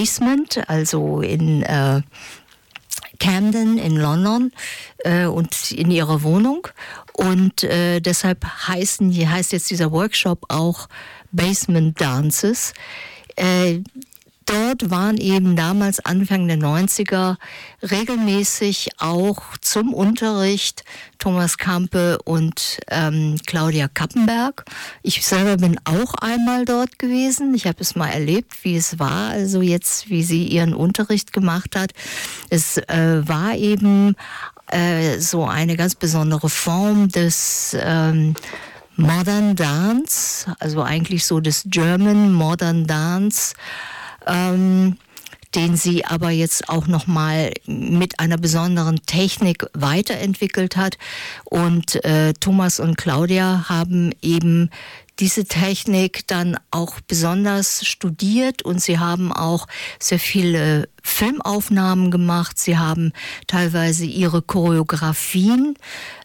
Basement, also in Camden in London und in ihrer Wohnung. Und deshalb heißt jetzt dieser Workshop auch Basement Dances. Dort waren eben damals Anfang der 90er regelmäßig auch zum Unterricht Thomas Campe und Claudia Kappenberg. Ich selber bin auch einmal dort gewesen. Ich habe es mal erlebt, wie es war, also jetzt, wie sie ihren Unterricht gemacht hat. Es war eben so eine ganz besondere Form des Modern Dance, also eigentlich so des German Modern Dance, den sie aber jetzt auch nochmal mit einer besonderen Technik weiterentwickelt hat. Und Thomas und Claudia haben eben diese Technik dann auch besonders studiert und sie haben auch sehr viele Filmaufnahmen gemacht. Sie haben teilweise ihre Choreografien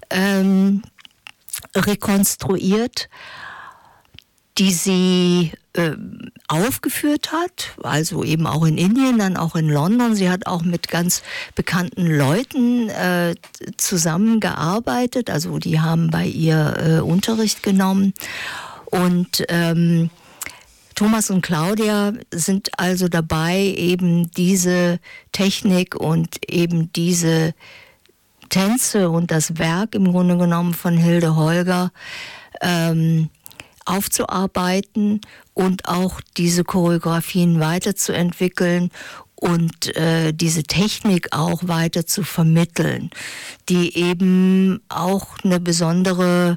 rekonstruiert, die sie aufgeführt hat, also eben auch in Indien, dann auch in London. Sie hat auch mit ganz bekannten Leuten zusammengearbeitet, also die haben bei ihr Unterricht genommen. Und Thomas und Claudia sind also dabei, eben diese Technik und eben diese Tänze und das Werk im Grunde genommen von Hilde Holger aufzuarbeiten und auch diese Choreografien weiterzuentwickeln und diese Technik auch weiter zu vermitteln, die eben auch eine besondere,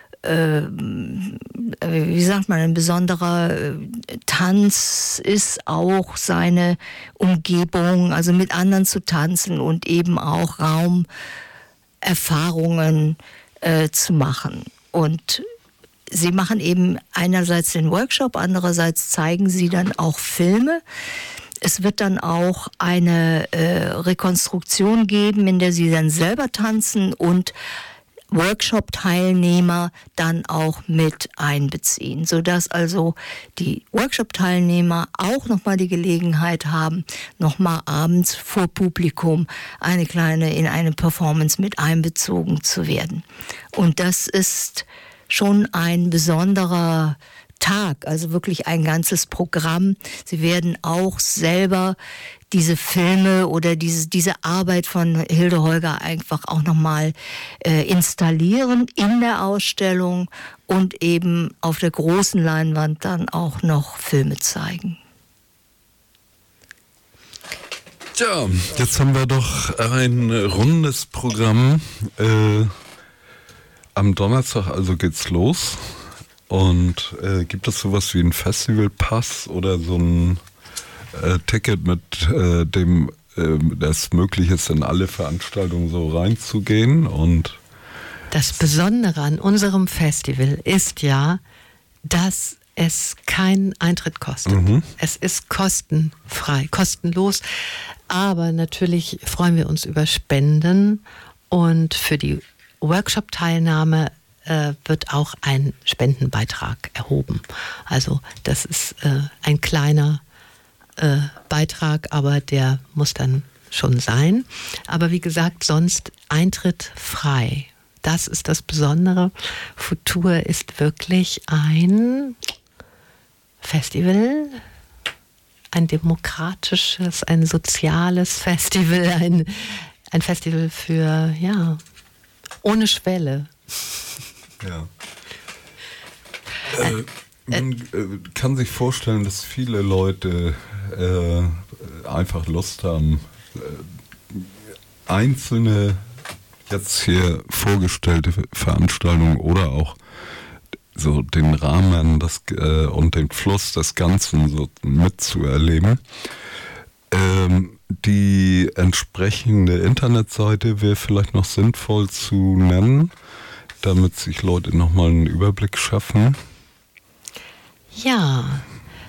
ein besonderer Tanz ist, auch seine Umgebung, also mit anderen zu tanzen und eben auch Raumerfahrungen zu machen. Und sie machen eben einerseits den Workshop, andererseits zeigen sie dann auch Filme. Es wird dann auch eine Rekonstruktion geben, in der sie dann selber tanzen und Workshop-Teilnehmer dann auch mit einbeziehen, sodass also die Workshop-Teilnehmer auch nochmal die Gelegenheit haben, nochmal abends vor Publikum in eine Performance mit einbezogen zu werden. Und das ist schon ein besonderer Tag, also wirklich ein ganzes Programm. Sie werden auch selber diese Filme oder diese Arbeit von Hilde Holger einfach auch nochmal installieren in der Ausstellung und eben auf der großen Leinwand dann auch noch Filme zeigen. Tja, jetzt haben wir doch ein rundes Programm. Am Donnerstag also geht's los. Und gibt es sowas wie einen Festivalpass oder so ein Ticket, mit dem es möglich ist, in alle Veranstaltungen so reinzugehen? Und das Besondere an unserem Festival ist ja, dass es keinen Eintritt kostet. Mhm. Es ist kostenfrei, kostenlos. Aber natürlich freuen wir uns über Spenden und für die Workshop-Teilnahme wird auch ein Spendenbeitrag erhoben. Also das ist ein kleiner Beitrag, aber der muss dann schon sein. Aber wie gesagt, sonst Eintritt frei. Das ist das Besondere. Futur ist wirklich ein Festival, ein demokratisches, ein soziales Festival, ein Festival für, ja, ohne Schwelle. Ja. Man kann sich vorstellen, dass viele Leute einfach Lust haben, einzelne jetzt hier vorgestellte Veranstaltungen oder auch so den Rahmen und den Fluss des Ganzen so mitzuerleben. Die entsprechende Internetseite wäre vielleicht noch sinnvoll zu nennen, damit sich Leute nochmal einen Überblick schaffen. Ja,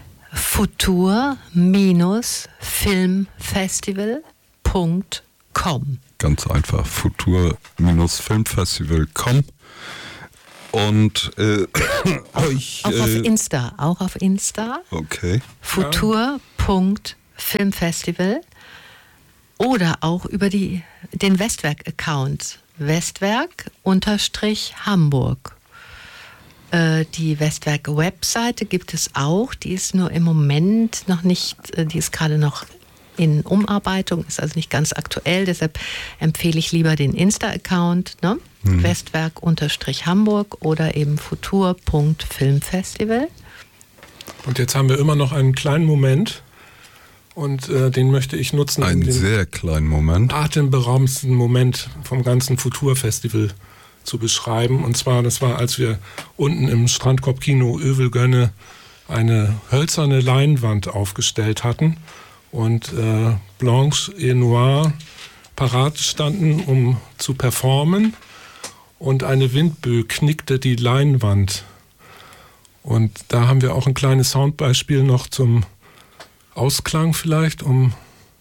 futur-filmfestival.com. Ganz einfach, futur-filmfestival.com. Und auch auf Insta. Okay. Futur. Filmfestival oder auch über den Westwerk-Account. Westwerk-Hamburg. Die Westwerk-Webseite gibt es auch. Die ist nur im Moment noch nicht, die ist gerade noch in Umarbeitung, ist also nicht ganz aktuell. Deshalb empfehle ich lieber den Insta-Account, ne? Westwerk-Hamburg oder eben futur.filmfestival. Und jetzt haben wir immer noch einen kleinen Moment und den möchte ich nutzen. Einen sehr kleinen Moment. Atemberaubendsten Moment vom ganzen Futur-Festival zu beschreiben. Und zwar, das war, als wir unten im Strandkorb-Kino Övelgönne eine hölzerne Leinwand aufgestellt hatten und Blanche et Noir parat standen, um zu performen. Und eine Windböe knickte die Leinwand. Und da haben wir auch ein kleines Soundbeispiel noch zum Ausklang vielleicht, um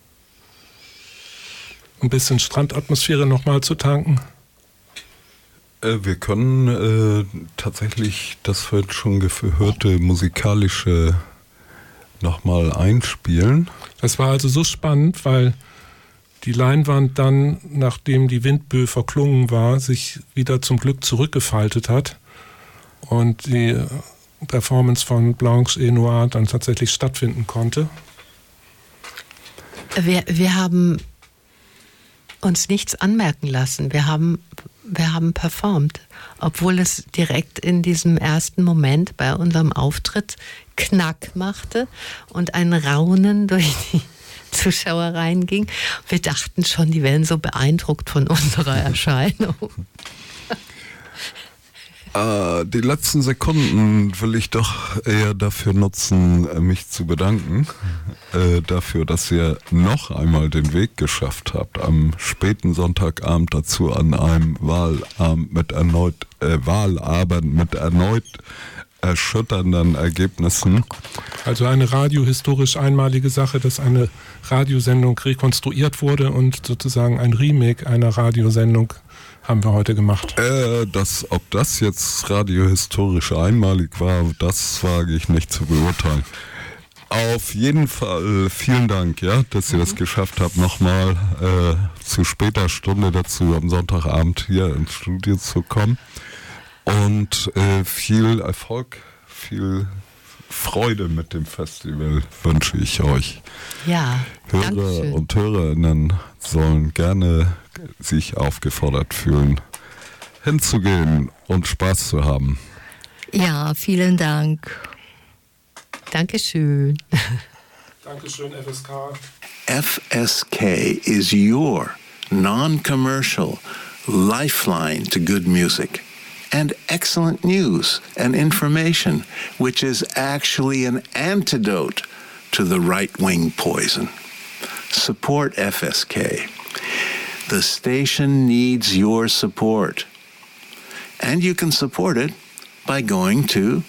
ein bisschen Strandatmosphäre nochmal zu tanken. Wir können tatsächlich das heute schon gehörte musikalische nochmal einspielen. Das war also so spannend, weil die Leinwand dann, nachdem die Windböe verklungen war, sich wieder zum Glück zurückgefaltet hat und die Performance von Blanche et Noir dann tatsächlich stattfinden konnte. Wir haben uns nichts anmerken lassen. Wir haben performt, obwohl es direkt in diesem ersten Moment bei unserem Auftritt Knack machte und ein Raunen durch die Zuschauer reinging. Wir dachten schon, die wären so beeindruckt von unserer Erscheinung. Die letzten Sekunden will ich doch eher dafür nutzen, mich zu bedanken. Dafür, dass ihr noch einmal den Weg geschafft habt, am späten Sonntagabend dazu an einem Wahlabend mit erneut erschütternden Ergebnissen. Also eine radiohistorisch einmalige Sache, dass eine Radiosendung rekonstruiert wurde und sozusagen ein Remake einer Radiosendung haben wir heute gemacht. Ob das jetzt radiohistorisch einmalig war, das wage ich nicht zu beurteilen. Auf jeden Fall vielen Dank, ja, dass ihr das geschafft habt, nochmal zu später Stunde dazu am Sonntagabend hier ins Studio zu kommen. Und viel Erfolg, viel Freude mit dem Festival wünsche ich euch. Ja, Hörer und Hörerinnen sollen gerne sich aufgefordert fühlen, hinzugehen und Spaß zu haben. Ja, vielen Dank. Dankeschön. Dankeschön, FSK. FSK is your non-commercial lifeline to good music and excellent news and information, which is actually an antidote to the right-wing poison. Support FSK. The station needs your support. And you can support it by going to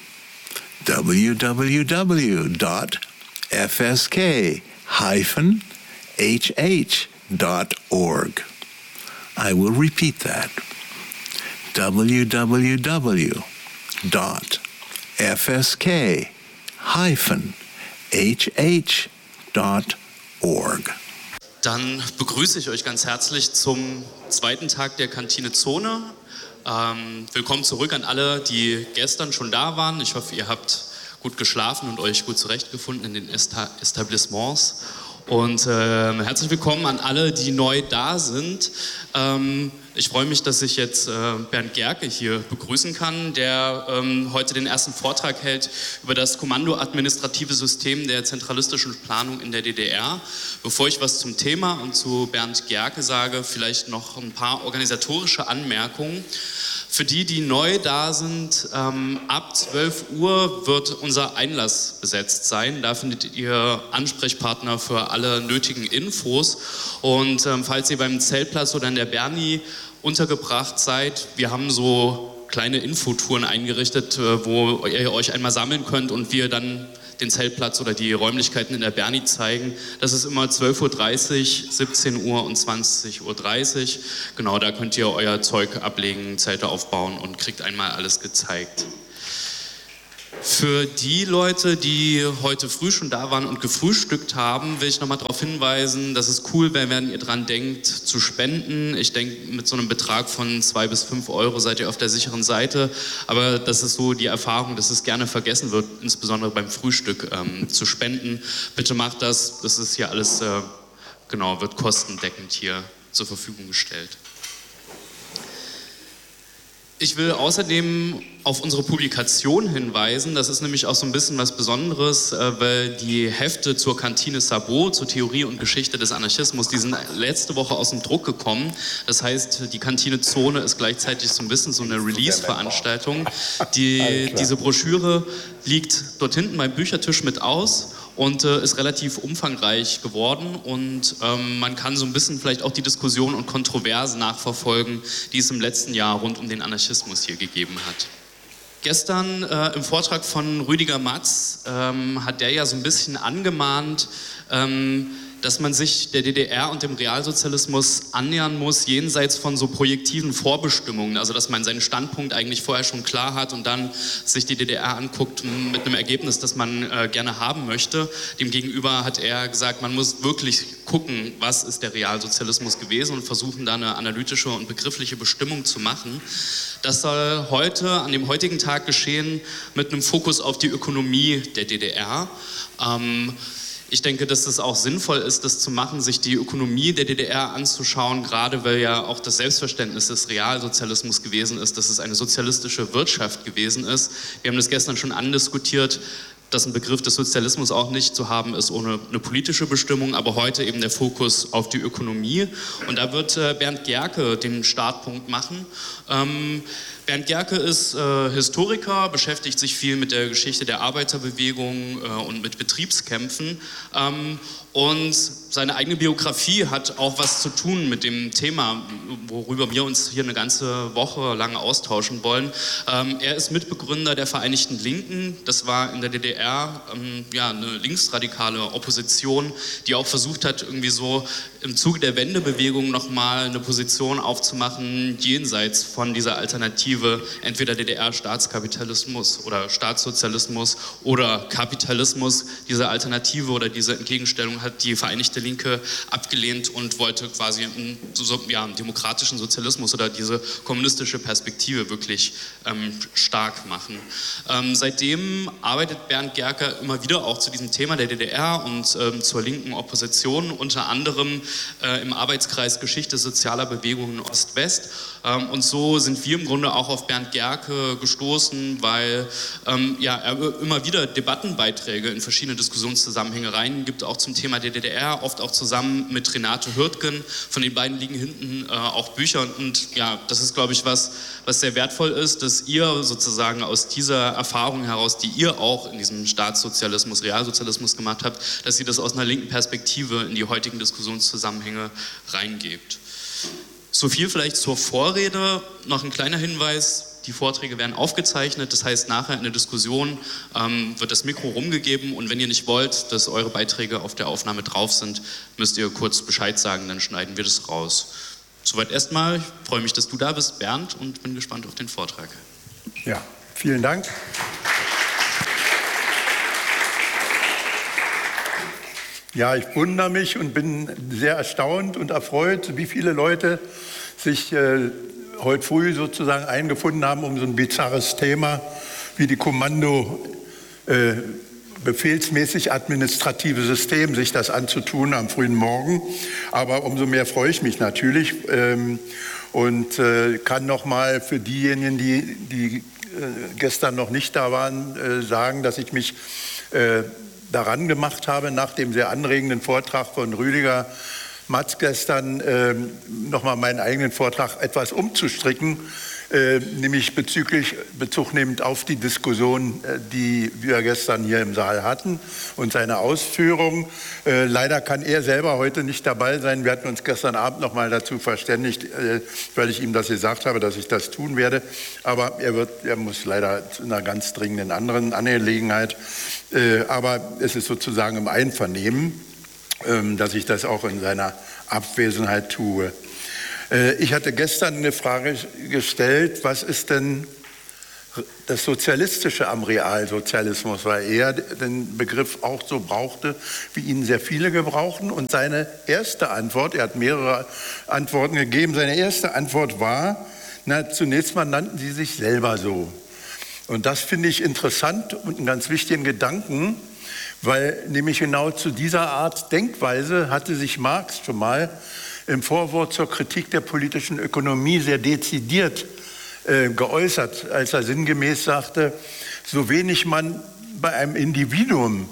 www.fsk-hh.org. I will repeat that. www.fsk-hh.org. Dann begrüße ich euch ganz herzlich zum zweiten Tag der Kantine Zone. Willkommen zurück an alle, die gestern schon da waren. Ich hoffe, ihr habt gut geschlafen und euch gut zurechtgefunden in den Etablissements. Und herzlich willkommen an alle, die neu da sind. Ich freue mich, dass ich jetzt Bernd Gerke hier begrüßen kann, der heute den ersten Vortrag hält über das kommandoadministrative System der zentralistischen Planung in der DDR. Bevor ich was zum Thema und zu Bernd Gerke sage, vielleicht noch ein paar organisatorische Anmerkungen. Für die, die neu da sind, ab 12 Uhr wird unser Einlass besetzt sein. Da findet ihr Ansprechpartner für alle nötigen Infos. Und falls ihr beim Zeltplatz oder in der Berni untergebracht seid, wir haben so kleine Infotouren eingerichtet, wo ihr euch einmal sammeln könnt und wir dann den Zeltplatz oder die Räumlichkeiten in der Berni zeigen. Das ist immer 12.30 Uhr, 17 Uhr und 20.30 Uhr. Genau, da könnt ihr euer Zeug ablegen, Zelte aufbauen und kriegt einmal alles gezeigt. Für die Leute, die heute früh schon da waren und gefrühstückt haben, will ich nochmal darauf hinweisen, dass es cool wäre, wenn ihr dran denkt, zu spenden. Ich denke, mit so einem Betrag von 2 bis 5 Euro seid ihr auf der sicheren Seite. Aber das ist so die Erfahrung, dass es gerne vergessen wird, insbesondere beim Frühstück zu spenden. Bitte macht das. Das ist hier alles, wird kostendeckend hier zur Verfügung gestellt. Ich will außerdem auf unsere Publikation hinweisen. Das ist nämlich auch so ein bisschen was Besonderes, weil die Hefte zur Kantine Sabot, zur Theorie und Geschichte des Anarchismus, die sind letzte Woche aus dem Druck gekommen. Das heißt, die Kantine Zone ist gleichzeitig so ein bisschen so eine Release-Veranstaltung. Diese Broschüre liegt dort hinten beim Büchertisch mit aus und ist relativ umfangreich geworden und man kann so ein bisschen vielleicht auch die Diskussion und Kontroversen nachverfolgen, die es im letzten Jahr rund um den Anarchismus hier gegeben hat. Gestern im Vortrag von Rüdiger Matz hat der ja so ein bisschen angemahnt, dass man sich der DDR und dem Realsozialismus annähern muss, jenseits von so projektiven Vorbestimmungen, also dass man seinen Standpunkt eigentlich vorher schon klar hat und dann sich die DDR anguckt mit einem Ergebnis, das man gerne haben möchte. Demgegenüber hat er gesagt, man muss wirklich gucken, was ist der Realsozialismus gewesen und versuchen da eine analytische und begriffliche Bestimmung zu machen. Das soll heute, an dem heutigen Tag geschehen, mit einem Fokus auf die Ökonomie der DDR. Ich denke, dass es auch sinnvoll ist, das zu machen, sich die Ökonomie der DDR anzuschauen, gerade weil ja auch das Selbstverständnis des Realsozialismus gewesen ist, dass es eine sozialistische Wirtschaft gewesen ist. Wir haben das gestern schon andiskutiert, dass ein Begriff des Sozialismus auch nicht zu haben ist ohne eine politische Bestimmung, aber heute eben der Fokus auf die Ökonomie. Und da wird Bernd Gerke den Startpunkt machen. Bernd Gerke ist Historiker, beschäftigt sich viel mit der Geschichte der Arbeiterbewegung und mit Betriebskämpfen. Und seine eigene Biografie hat auch was zu tun mit dem Thema, worüber wir uns hier eine ganze Woche lang austauschen wollen. Er ist Mitbegründer der Vereinigten Linken. Das war in der DDR eine linksradikale Opposition, die auch versucht hat, irgendwie so im Zuge der Wendebewegung nochmal eine Position aufzumachen, jenseits von dieser Alternative, entweder DDR-Staatskapitalismus oder Staatssozialismus oder Kapitalismus. Diese Alternative oder diese Entgegenstellung hat die Vereinigte Linke abgelehnt und wollte quasi einen demokratischen Sozialismus oder diese kommunistische Perspektive wirklich stark machen. Seitdem arbeitet Bernd Gerke immer wieder auch zu diesem Thema der DDR und zur linken Opposition, unter anderem im Arbeitskreis Geschichte sozialer Bewegungen Ost-West. Und so sind wir im Grunde auch auf Bernd Gerke gestoßen, weil er immer wieder Debattenbeiträge in verschiedene Diskussionszusammenhänge reingibt, auch zum Thema der DDR, oft auch zusammen mit Renate Hürtgen. Von den beiden liegen hinten auch Bücher und ja, das ist, glaube ich, was sehr wertvoll ist, dass ihr sozusagen aus dieser Erfahrung heraus, die ihr auch in diesem Staatssozialismus, Realsozialismus gemacht habt, dass ihr das aus einer linken Perspektive in die heutigen Diskussionszusammenhänge reingebt. So viel vielleicht zur Vorrede. Noch ein kleiner Hinweis, die Vorträge werden aufgezeichnet, das heißt nachher in der Diskussion wird das Mikro rumgegeben und wenn ihr nicht wollt, dass eure Beiträge auf der Aufnahme drauf sind, müsst ihr kurz Bescheid sagen, dann schneiden wir das raus. Soweit erstmal, ich freue mich, dass du da bist, Bernd, und bin gespannt auf den Vortrag. Ja, vielen Dank. Ja, ich wundere mich und bin sehr erstaunt und erfreut, wie viele Leute sich heute früh sozusagen eingefunden haben, um so ein bizarres Thema wie die befehlsmäßig administrative System, sich das anzutun am frühen Morgen. Aber umso mehr freue ich mich natürlich und kann nochmal für diejenigen, die gestern noch nicht da waren, sagen, dass ich mich daran gemacht habe, nach dem sehr anregenden Vortrag von Rüdiger Matz gestern nochmal meinen eigenen Vortrag etwas umzustricken, nämlich Bezug nehmend auf die Diskussion, die wir gestern hier im Saal hatten und seine Ausführungen. Leider kann er selber heute nicht dabei sein. Wir hatten uns gestern Abend nochmal dazu verständigt, weil ich ihm das gesagt habe, dass ich das tun werde. Aber er muss leider zu einer ganz dringenden anderen Angelegenheit. Aber es ist sozusagen im Einvernehmen, dass ich das auch in seiner Abwesenheit tue. Ich hatte gestern eine Frage gestellt, was ist denn das Sozialistische am Realsozialismus, weil er den Begriff auch so brauchte, wie ihn sehr viele gebrauchten. Und seine erste Antwort, er hat mehrere Antworten gegeben, seine erste Antwort war, zunächst mal nannten sie sich selber so. Und das finde ich interessant und einen ganz wichtigen Gedanken, weil nämlich genau zu dieser Art Denkweise hatte sich Marx schon mal im Vorwort zur Kritik der politischen Ökonomie sehr dezidiert geäußert, als er sinngemäß sagte, so wenig man bei einem Individuum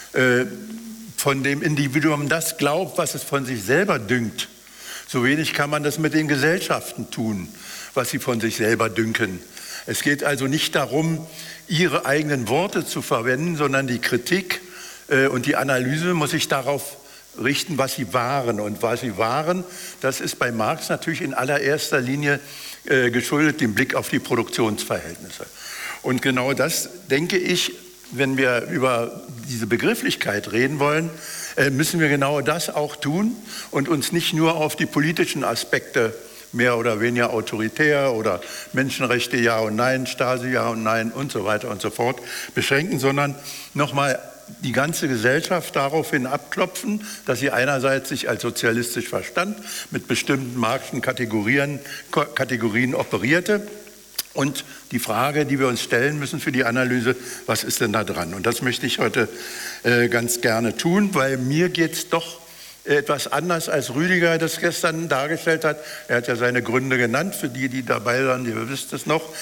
von dem Individuum das glaubt, was es von sich selber dünkt, so wenig kann man das mit den Gesellschaften tun, was sie von sich selber dünken. Es geht also nicht darum, ihre eigenen Worte zu verwenden, sondern die Kritik und die Analyse muss sich darauf richten, was sie waren. Und was sie waren, das ist bei Marx natürlich in allererster Linie geschuldet dem Blick auf die Produktionsverhältnisse. Und genau das, denke ich, wenn wir über diese Begrifflichkeit reden wollen, müssen wir genau das auch tun und uns nicht nur auf die politischen Aspekte mehr oder weniger autoritär oder Menschenrechte ja und nein, Stasi ja und nein und so weiter und so fort beschränken, sondern nochmal die ganze Gesellschaft daraufhin abklopfen, dass sie einerseits sich als sozialistisch verstand, mit bestimmten marxischen Kategorien operierte und die Frage, die wir uns stellen müssen für die Analyse, was ist denn da dran? Und das möchte ich heute ganz gerne tun, weil mir geht es doch etwas anders, als Rüdiger das gestern dargestellt hat. Er hat ja seine Gründe genannt, für die, die dabei waren, ihr wisst es noch.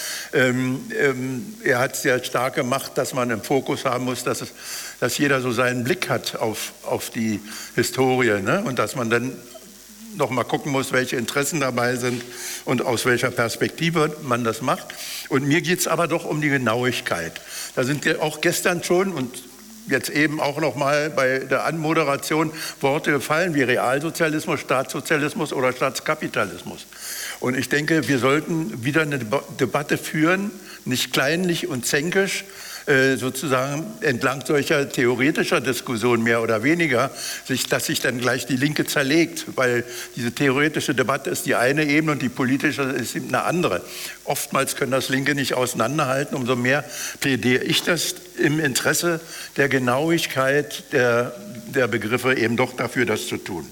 Er hat sehr stark gemacht, dass man im Fokus haben muss, dass jeder so seinen Blick hat auf die Historie, ne? Und dass man dann noch mal gucken muss, welche Interessen dabei sind und aus welcher Perspektive man das macht. Und mir geht es aber doch um die Genauigkeit. Da sind ja auch gestern schon und jetzt eben auch noch mal bei der Anmoderation Worte gefallen wie Realsozialismus, Staatssozialismus oder Staatskapitalismus. Und ich denke, wir sollten wieder eine Debatte führen, nicht kleinlich und zänkisch, sozusagen entlang solcher theoretischer Diskussionen mehr oder weniger, dass sich dann gleich die Linke zerlegt, weil diese theoretische Debatte ist die eine Ebene und die politische ist eine andere. Oftmals können das Linke nicht auseinanderhalten, umso mehr plädiere ich das im Interesse der Genauigkeit der Begriffe eben doch dafür, das zu tun.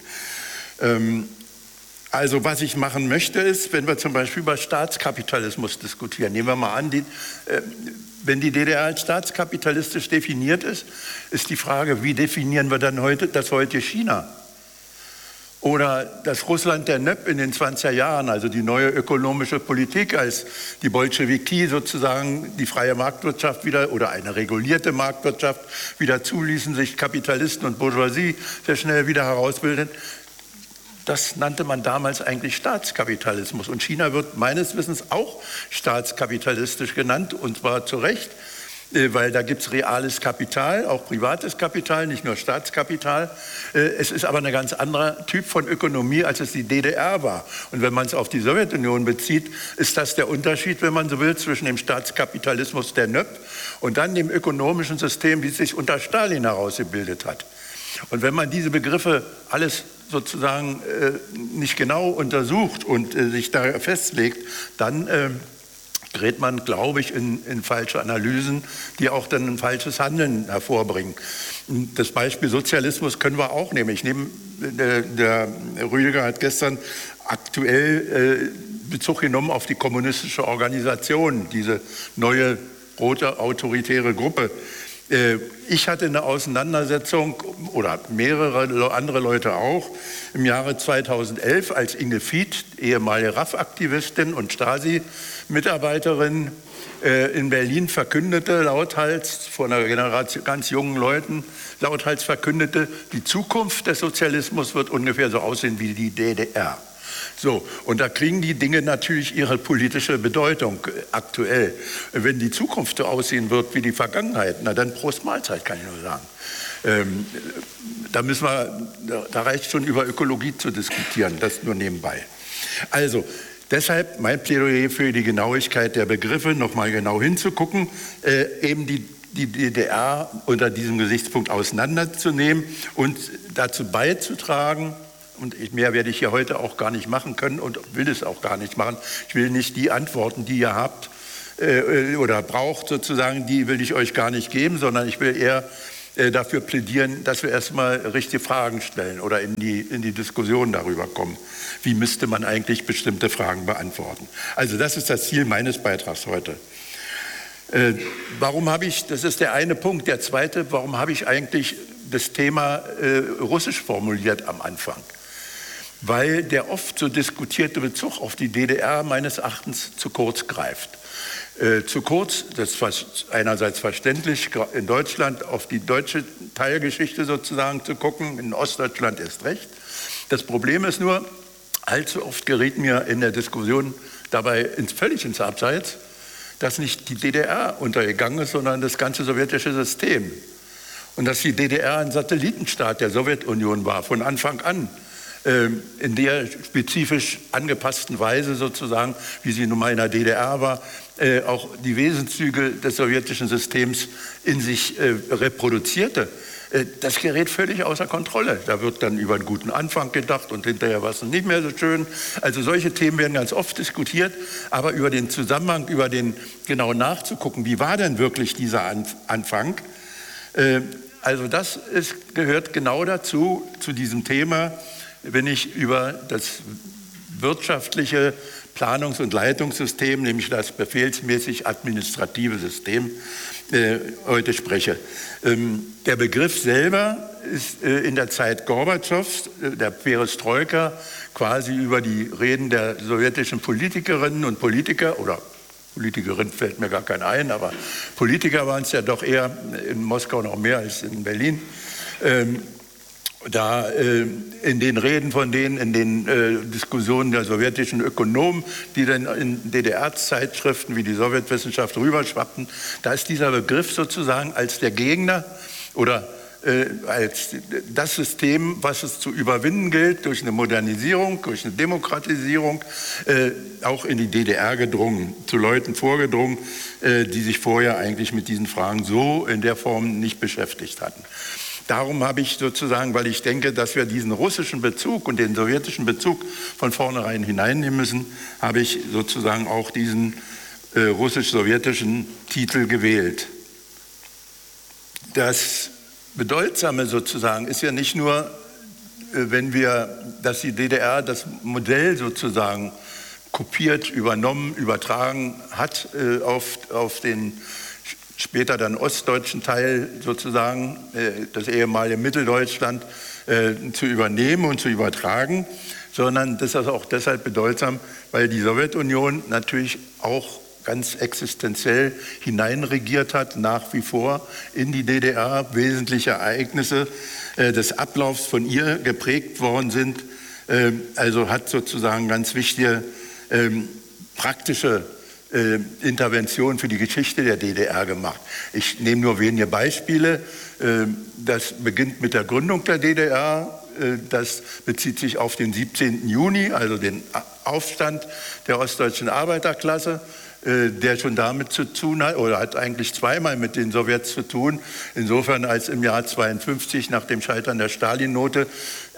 Also was ich machen möchte ist, wenn wir zum Beispiel über Staatskapitalismus diskutieren, nehmen wir mal an, wenn die DDR als staatskapitalistisch definiert ist, ist die Frage, wie definieren wir dann das heutige China? Oder das Russland der NÖP in den 20er Jahren, also die neue ökonomische Politik, als die Bolschewiki sozusagen die freie Marktwirtschaft wieder oder eine regulierte Marktwirtschaft wieder zuließen, sich Kapitalisten und Bourgeoisie sehr schnell wieder herausbilden. Das nannte man damals eigentlich Staatskapitalismus. Und China wird meines Wissens auch staatskapitalistisch genannt, und zwar zu Recht, weil da gibt es reales Kapital, auch privates Kapital, nicht nur Staatskapital. Es ist aber ein ganz anderer Typ von Ökonomie, als es die DDR war. Und wenn man es auf die Sowjetunion bezieht, ist das der Unterschied, wenn man so will, zwischen dem Staatskapitalismus der NÖP und dann dem ökonomischen System, wie es sich unter Stalin herausgebildet hat. Und wenn man diese Begriffe alles sozusagen nicht genau untersucht und sich da festlegt, dann gerät man, glaube ich, in falsche Analysen, die auch dann ein falsches Handeln hervorbringen. Das Beispiel Sozialismus können wir auch nehmen. Der Rüdiger hat gestern aktuell Bezug genommen auf die kommunistische Organisation, diese neue rote autoritäre Gruppe. Ich hatte eine Auseinandersetzung, oder mehrere andere Leute auch, im Jahre 2011, als Inge Fied, ehemalige RAF-Aktivistin und Stasi-Mitarbeiterin, in Berlin verkündete, lauthals, vor einer Generation ganz jungen Leuten, lauthals verkündete, die Zukunft des Sozialismus wird ungefähr so aussehen wie die DDR. So, und da kriegen die Dinge natürlich ihre politische Bedeutung aktuell. Wenn die Zukunft so aussehen wird wie die Vergangenheit, na dann Prost Mahlzeit, kann ich nur sagen. Da reicht schon über Ökologie zu diskutieren, das nur nebenbei. Also, deshalb mein Plädoyer für die Genauigkeit der Begriffe, nochmal genau hinzugucken, eben die DDR unter diesem Gesichtspunkt auseinanderzunehmen und dazu beizutragen, und mehr werde ich hier heute auch gar nicht machen können und will es auch gar nicht machen. Ich will nicht die Antworten, die ihr habt, oder braucht sozusagen, die will ich euch gar nicht geben, sondern ich will eher dafür plädieren, dass wir erstmal richtige Fragen stellen oder in die Diskussion darüber kommen. Wie müsste man eigentlich bestimmte Fragen beantworten? Also das ist das Ziel meines Beitrags heute. Warum habe ich, das ist der eine Punkt, der zweite, warum habe ich eigentlich das Thema Russisch formuliert am Anfang? Weil der oft so diskutierte Bezug auf die DDR meines Erachtens zu kurz greift. Zu kurz, das ist einerseits verständlich, in Deutschland auf die deutsche Teilgeschichte sozusagen zu gucken, in Ostdeutschland erst recht. Das Problem ist nur, allzu oft gerät mir in der Diskussion dabei völlig ins Abseits, dass nicht die DDR untergegangen ist, sondern das ganze sowjetische System. Und dass die DDR ein Satellitenstaat der Sowjetunion war, von Anfang an. In der spezifisch angepassten Weise sozusagen, wie sie nun mal in der DDR war, auch die Wesenszüge des sowjetischen Systems in sich reproduzierte. Das gerät völlig außer Kontrolle. Da wird dann über einen guten Anfang gedacht und hinterher war es nicht mehr so schön. Also solche Themen werden ganz oft diskutiert, aber über den Zusammenhang, über den genau nachzugucken, wie war denn wirklich dieser Anfang? Also das gehört genau dazu, zu diesem Thema, wenn ich über das wirtschaftliche Planungs- und Leitungssystem, nämlich das befehlsmäßig administrative System, heute spreche. Der Begriff selber ist in der Zeit Gorbatschows, der Perestroika, quasi über die Reden der sowjetischen Politikerinnen und Politiker, oder Politikerin fällt mir gar kein ein, aber Politiker waren es ja doch eher in Moskau noch mehr als in Berlin, da in den Reden von denen, in den Diskussionen der sowjetischen Ökonomen, die dann in DDR-Zeitschriften wie die Sowjetwissenschaft rüberschwappten, da ist dieser Begriff sozusagen als der Gegner oder als das System, was es zu überwinden gilt, durch eine Modernisierung, durch eine Demokratisierung, auch in die DDR gedrungen, zu Leuten vorgedrungen, die sich vorher eigentlich mit diesen Fragen so in der Form nicht beschäftigt hatten. Darum habe ich sozusagen, weil ich denke, dass wir diesen russischen Bezug und den sowjetischen Bezug von vornherein hineinnehmen müssen, habe ich sozusagen auch diesen russisch-sowjetischen Titel gewählt. Das Bedeutsame sozusagen ist ja nicht nur, dass die DDR das Modell sozusagen kopiert, übernommen, übertragen hat auf den später dann ostdeutschen Teil sozusagen, das ehemalige Mitteldeutschland, zu übernehmen und zu übertragen, sondern das ist auch deshalb bedeutsam, weil die Sowjetunion natürlich auch ganz existenziell hineinregiert hat, nach wie vor in die DDR, wesentliche Ereignisse des Ablaufs von ihr geprägt worden sind, also hat sozusagen ganz wichtige praktische Intervention für die Geschichte der DDR gemacht. Ich nehme nur wenige Beispiele. Das beginnt mit der Gründung der DDR. Das bezieht sich auf den 17. Juni, also den Aufstand der ostdeutschen Arbeiterklasse, der schon damit zu tun hat, oder hat eigentlich zweimal mit den Sowjets zu tun. Insofern, als im Jahr 1952 nach dem Scheitern der Stalin-Note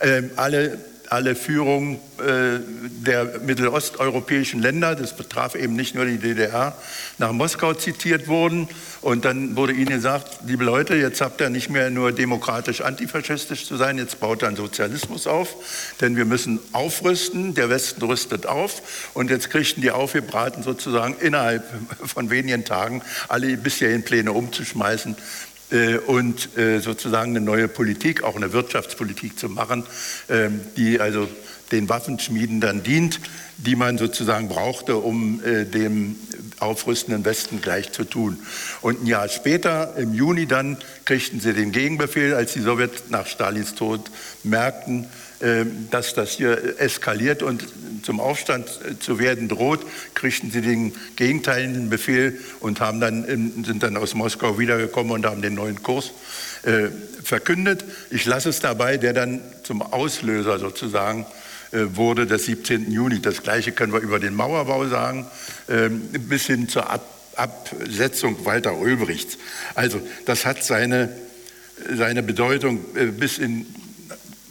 alle Führungen der mittelosteuropäischen Länder, das betraf eben nicht nur die DDR, nach Moskau zitiert wurden. Und dann wurde ihnen gesagt, liebe Leute, jetzt habt ihr nicht mehr nur demokratisch antifaschistisch zu sein, jetzt baut ihr einen Sozialismus auf, denn wir müssen aufrüsten, der Westen rüstet auf. Und jetzt kriegten die aufgebraten sozusagen innerhalb von wenigen Tagen alle bisherigen Pläne umzuschmeißen und sozusagen eine neue Politik, auch eine Wirtschaftspolitik zu machen, die also den Waffenschmieden dann dient, die man sozusagen brauchte, um dem aufrüstenden Westen gleich zu tun. Und ein Jahr später, im Juni dann, kriegten sie den Gegenbefehl, als die Sowjets nach Stalins Tod merkten, dass das hier eskaliert und zum Aufstand zu werden droht, kriegten sie den gegenteiligen Befehl und sind dann aus Moskau wiedergekommen und haben den neuen Kurs verkündet. Ich lasse es dabei, der dann zum Auslöser sozusagen wurde des 17. Juni. Das Gleiche können wir über den Mauerbau sagen, bis hin zur Absetzung Walter Ulbrichts. Also das hat seine Bedeutung bis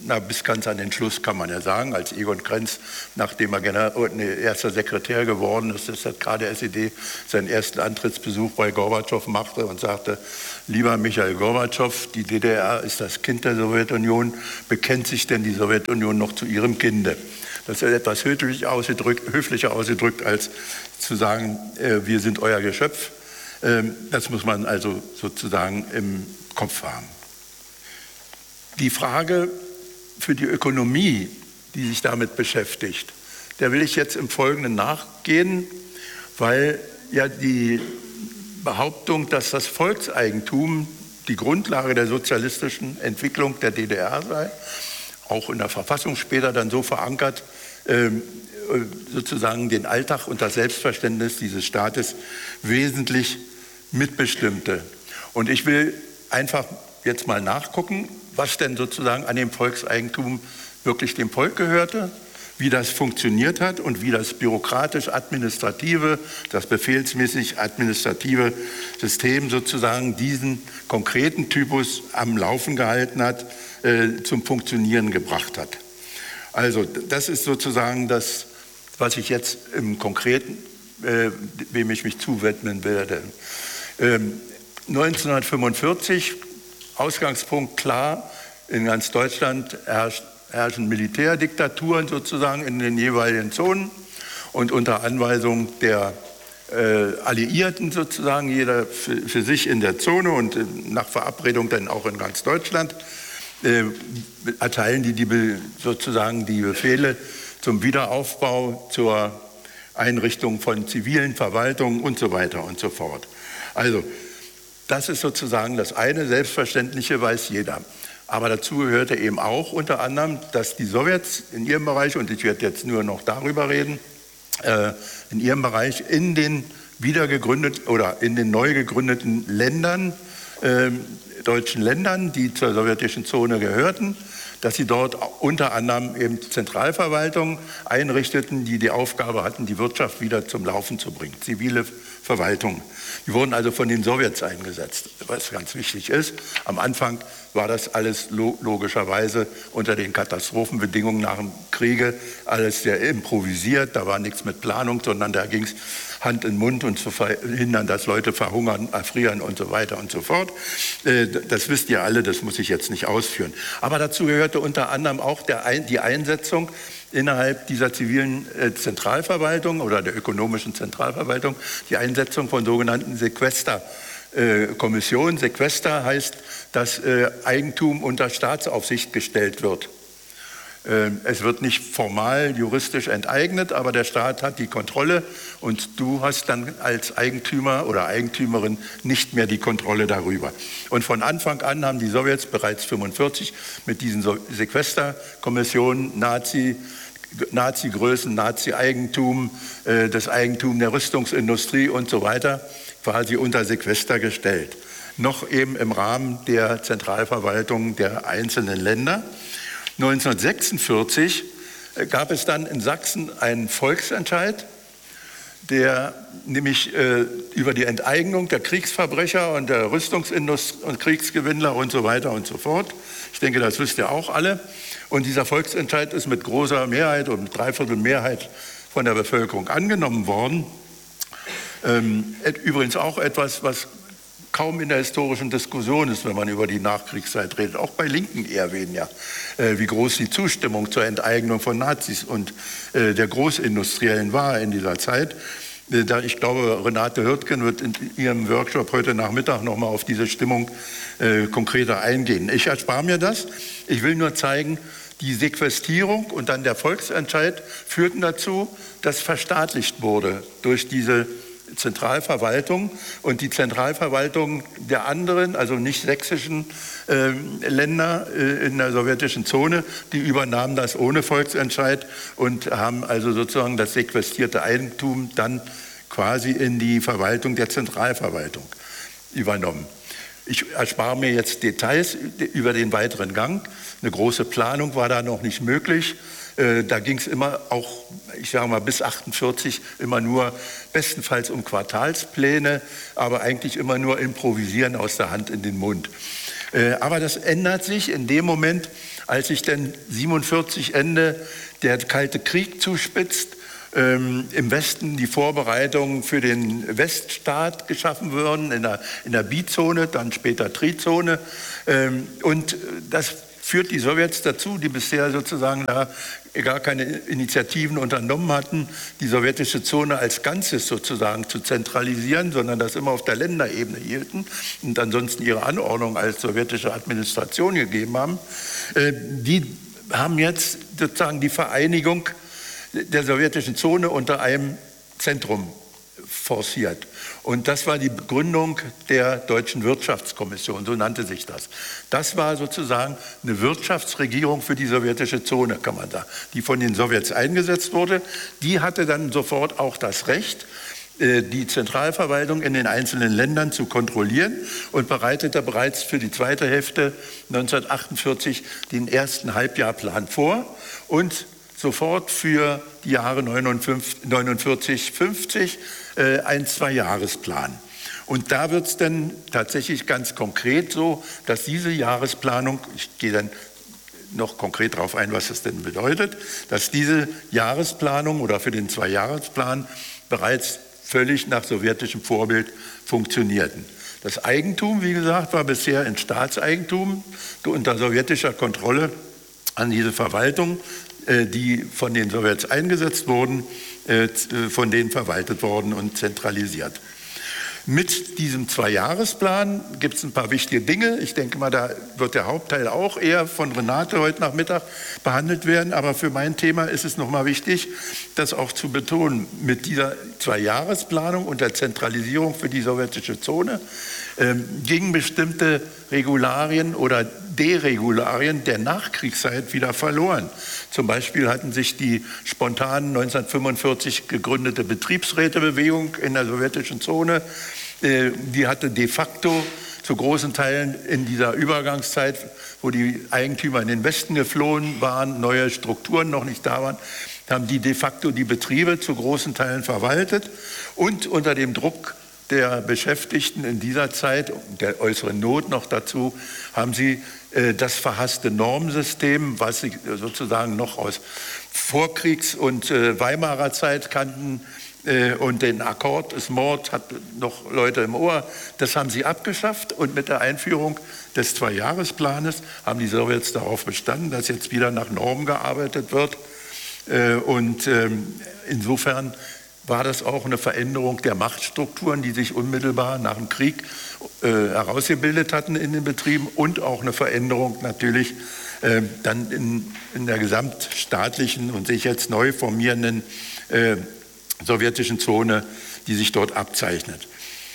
bis ganz an den Schluss kann man ja sagen, als Egon Krenz, nachdem er erster Sekretär geworden ist, das hat gerade SED seinen ersten Antrittsbesuch bei Gorbatschow machte und sagte, lieber Michail Gorbatschow, die DDR ist das Kind der Sowjetunion, bekennt sich denn die Sowjetunion noch zu ihrem Kinde? Das ist etwas höflicher ausgedrückt, als zu sagen, wir sind euer Geschöpf. Das muss man also sozusagen im Kopf haben. Die Frage für die Ökonomie, die sich damit beschäftigt, der will ich jetzt im Folgenden nachgehen, weil ja die Behauptung, dass das Volkseigentum die Grundlage der sozialistischen Entwicklung der DDR sei, auch in der Verfassung später dann so verankert, sozusagen den Alltag und das Selbstverständnis dieses Staates wesentlich mitbestimmte. Und ich will einfach jetzt mal nachgucken, was denn sozusagen an dem Volkseigentum wirklich dem Volk gehörte, wie das funktioniert hat und wie das bürokratisch-administrative, das befehlsmäßig-administrative System sozusagen diesen konkreten Typus am Laufen gehalten hat, zum Funktionieren gebracht hat. Also das ist sozusagen das, was ich jetzt im Konkreten, wem ich mich zuwidmen werde. 1945, Ausgangspunkt klar, in ganz Deutschland herrschen Militärdiktaturen sozusagen in den jeweiligen Zonen und unter Anweisung der Alliierten sozusagen, jeder für sich in der Zone und nach Verabredung dann auch in ganz Deutschland, erteilen sozusagen die Befehle zum Wiederaufbau, zur Einrichtung von zivilen Verwaltungen und so weiter und so fort. Also das ist sozusagen das eine, Selbstverständliche weiß jeder. Aber dazu gehörte eben auch unter anderem, dass die Sowjets in ihrem Bereich, und ich werde jetzt nur noch darüber reden, in ihrem Bereich in den wiedergegründeten oder in den neu gegründeten Ländern, deutschen Ländern, die zur sowjetischen Zone gehörten, dass sie dort unter anderem eben Zentralverwaltungen einrichteten, die die Aufgabe hatten, die Wirtschaft wieder zum Laufen zu bringen, zivile Verwaltungen. Die wurden also von den Sowjets eingesetzt, was ganz wichtig ist. Am Anfang war das alles logischerweise unter den Katastrophenbedingungen nach dem Kriege alles sehr improvisiert. Da war nichts mit Planung, sondern da ging es Hand in Mund und zu verhindern, dass Leute verhungern, erfrieren und so weiter und so fort. Das wisst ihr alle, das muss ich jetzt nicht ausführen. Aber dazu gehörte unter anderem auch die Einsetzung innerhalb dieser zivilen Zentralverwaltung oder der ökonomischen Zentralverwaltung, die Einsetzung von sogenannten Sequester-Kommissionen. Sequester heißt, dass Eigentum unter Staatsaufsicht gestellt wird. Es wird nicht formal juristisch enteignet, aber der Staat hat die Kontrolle und du hast dann als Eigentümer oder Eigentümerin nicht mehr die Kontrolle darüber. Und von Anfang an haben die Sowjets bereits 1945 mit diesen Sequester-Kommissionen Nazi-Größen, Nazi-Eigentum, das Eigentum der Rüstungsindustrie und so weiter quasi unter Sequester gestellt. Noch eben im Rahmen der Zentralverwaltung der einzelnen Länder. 1946 gab es dann in Sachsen einen Volksentscheid, der nämlich über die Enteignung der Kriegsverbrecher und der Rüstungsindustrie und Kriegsgewinnler und so weiter und so fort. Ich denke, das wisst ihr auch alle. Und dieser Volksentscheid ist mit großer Mehrheit und mit Dreiviertelmehrheit von der Bevölkerung angenommen worden. Übrigens auch etwas, was kaum in der historischen Diskussion ist, wenn man über die Nachkriegszeit redet, auch bei Linken eher weniger, wie groß die Zustimmung zur Enteignung von Nazis und der Großindustriellen war in dieser Zeit. Ich glaube, Renate Hürtgen wird in ihrem Workshop heute Nachmittag nochmal auf diese Stimmung konkreter eingehen. Ich erspare mir das. Ich will nur zeigen, die Sequestierung und dann der Volksentscheid führten dazu, dass verstaatlicht wurde durch diese Zentralverwaltung und die Zentralverwaltung der anderen, also nicht sächsischen Länder in der sowjetischen Zone, die übernahmen das ohne Volksentscheid und haben also sozusagen das sequestierte Eigentum dann quasi in die Verwaltung der Zentralverwaltung übernommen. Ich erspare mir jetzt Details über den weiteren Gang. Eine große Planung war da noch nicht möglich. Da ging es immer auch, ich sage mal, bis 1948 immer nur bestenfalls um Quartalspläne, aber eigentlich immer nur improvisieren aus der Hand in den Mund. Aber das ändert sich in dem Moment, Als sich dann 1947 Ende der Kalte Krieg zuspitzt, im Westen die Vorbereitungen für den Weststaat geschaffen würden, in der Bizone, dann später Trizone. Und das führt die Sowjets dazu, die bisher sozusagen da gar keine Initiativen unternommen hatten, die sowjetische Zone als Ganzes sozusagen zu zentralisieren, sondern das immer auf der Länderebene hielten und ansonsten ihre Anordnung als sowjetische Administration gegeben haben. Die haben jetzt sozusagen die Vereinigung der sowjetischen Zone unter einem Zentrum forciert. Und das war die Begründung der Deutschen Wirtschaftskommission, so nannte sich das. Das war sozusagen eine Wirtschaftsregierung für die sowjetische Zone, kann man sagen, die von den Sowjets eingesetzt wurde. Die hatte dann sofort auch das Recht, die Zentralverwaltung in den einzelnen Ländern zu kontrollieren und bereitete bereits für die zweite Hälfte 1948 den ersten Halbjahrplan vor und sofort für die Jahre 49, 50 ein Zweijahresplan. Und da wird es dann tatsächlich ganz konkret so, dass diese Jahresplanung, ich gehe dann noch konkret darauf ein, was das denn bedeutet, dass diese Jahresplanung oder für den Zweijahresplan bereits völlig nach sowjetischem Vorbild funktionierten. Das Eigentum, wie gesagt, war bisher in Staatseigentum unter sowjetischer Kontrolle an diese Verwaltung, die von den Sowjets eingesetzt wurden, von denen verwaltet worden und zentralisiert. Mit diesem Zweijahresplan gibt es ein paar wichtige Dinge. Ich denke mal, da wird der Hauptteil auch eher von Renate heute Nachmittag behandelt werden. Aber für mein Thema ist es nochmal wichtig, das auch zu betonen. Mit dieser Zweijahresplanung und der Zentralisierung für die sowjetische Zone gingen bestimmte Regularien oder Deregularien der Nachkriegszeit wieder verloren. Zum Beispiel hatten sich die spontan 1945 gegründete Betriebsrätebewegung in der sowjetischen Zone, die hatte de facto zu großen Teilen in dieser Übergangszeit, wo die Eigentümer in den Westen geflohen waren, neue Strukturen noch nicht da waren, haben die de facto die Betriebe zu großen Teilen verwaltet und unter dem Druck der Beschäftigten in dieser Zeit, der äußeren Not noch dazu, haben sie das verhasste Normensystem, was sie sozusagen noch aus Vorkriegs- und Weimarer Zeit kannten, und den Akkord ist Mord, hat noch Leute im Ohr, das haben sie abgeschafft und mit der Einführung des Zweijahresplanes haben die Sowjets darauf bestanden, dass jetzt wieder nach Normen gearbeitet wird und insofern war das auch eine Veränderung der Machtstrukturen, die sich unmittelbar nach dem Krieg herausgebildet hatten in den Betrieben und auch eine Veränderung natürlich dann in der gesamtstaatlichen und sich jetzt neu formierenden sowjetischen Zone, die sich dort abzeichnet.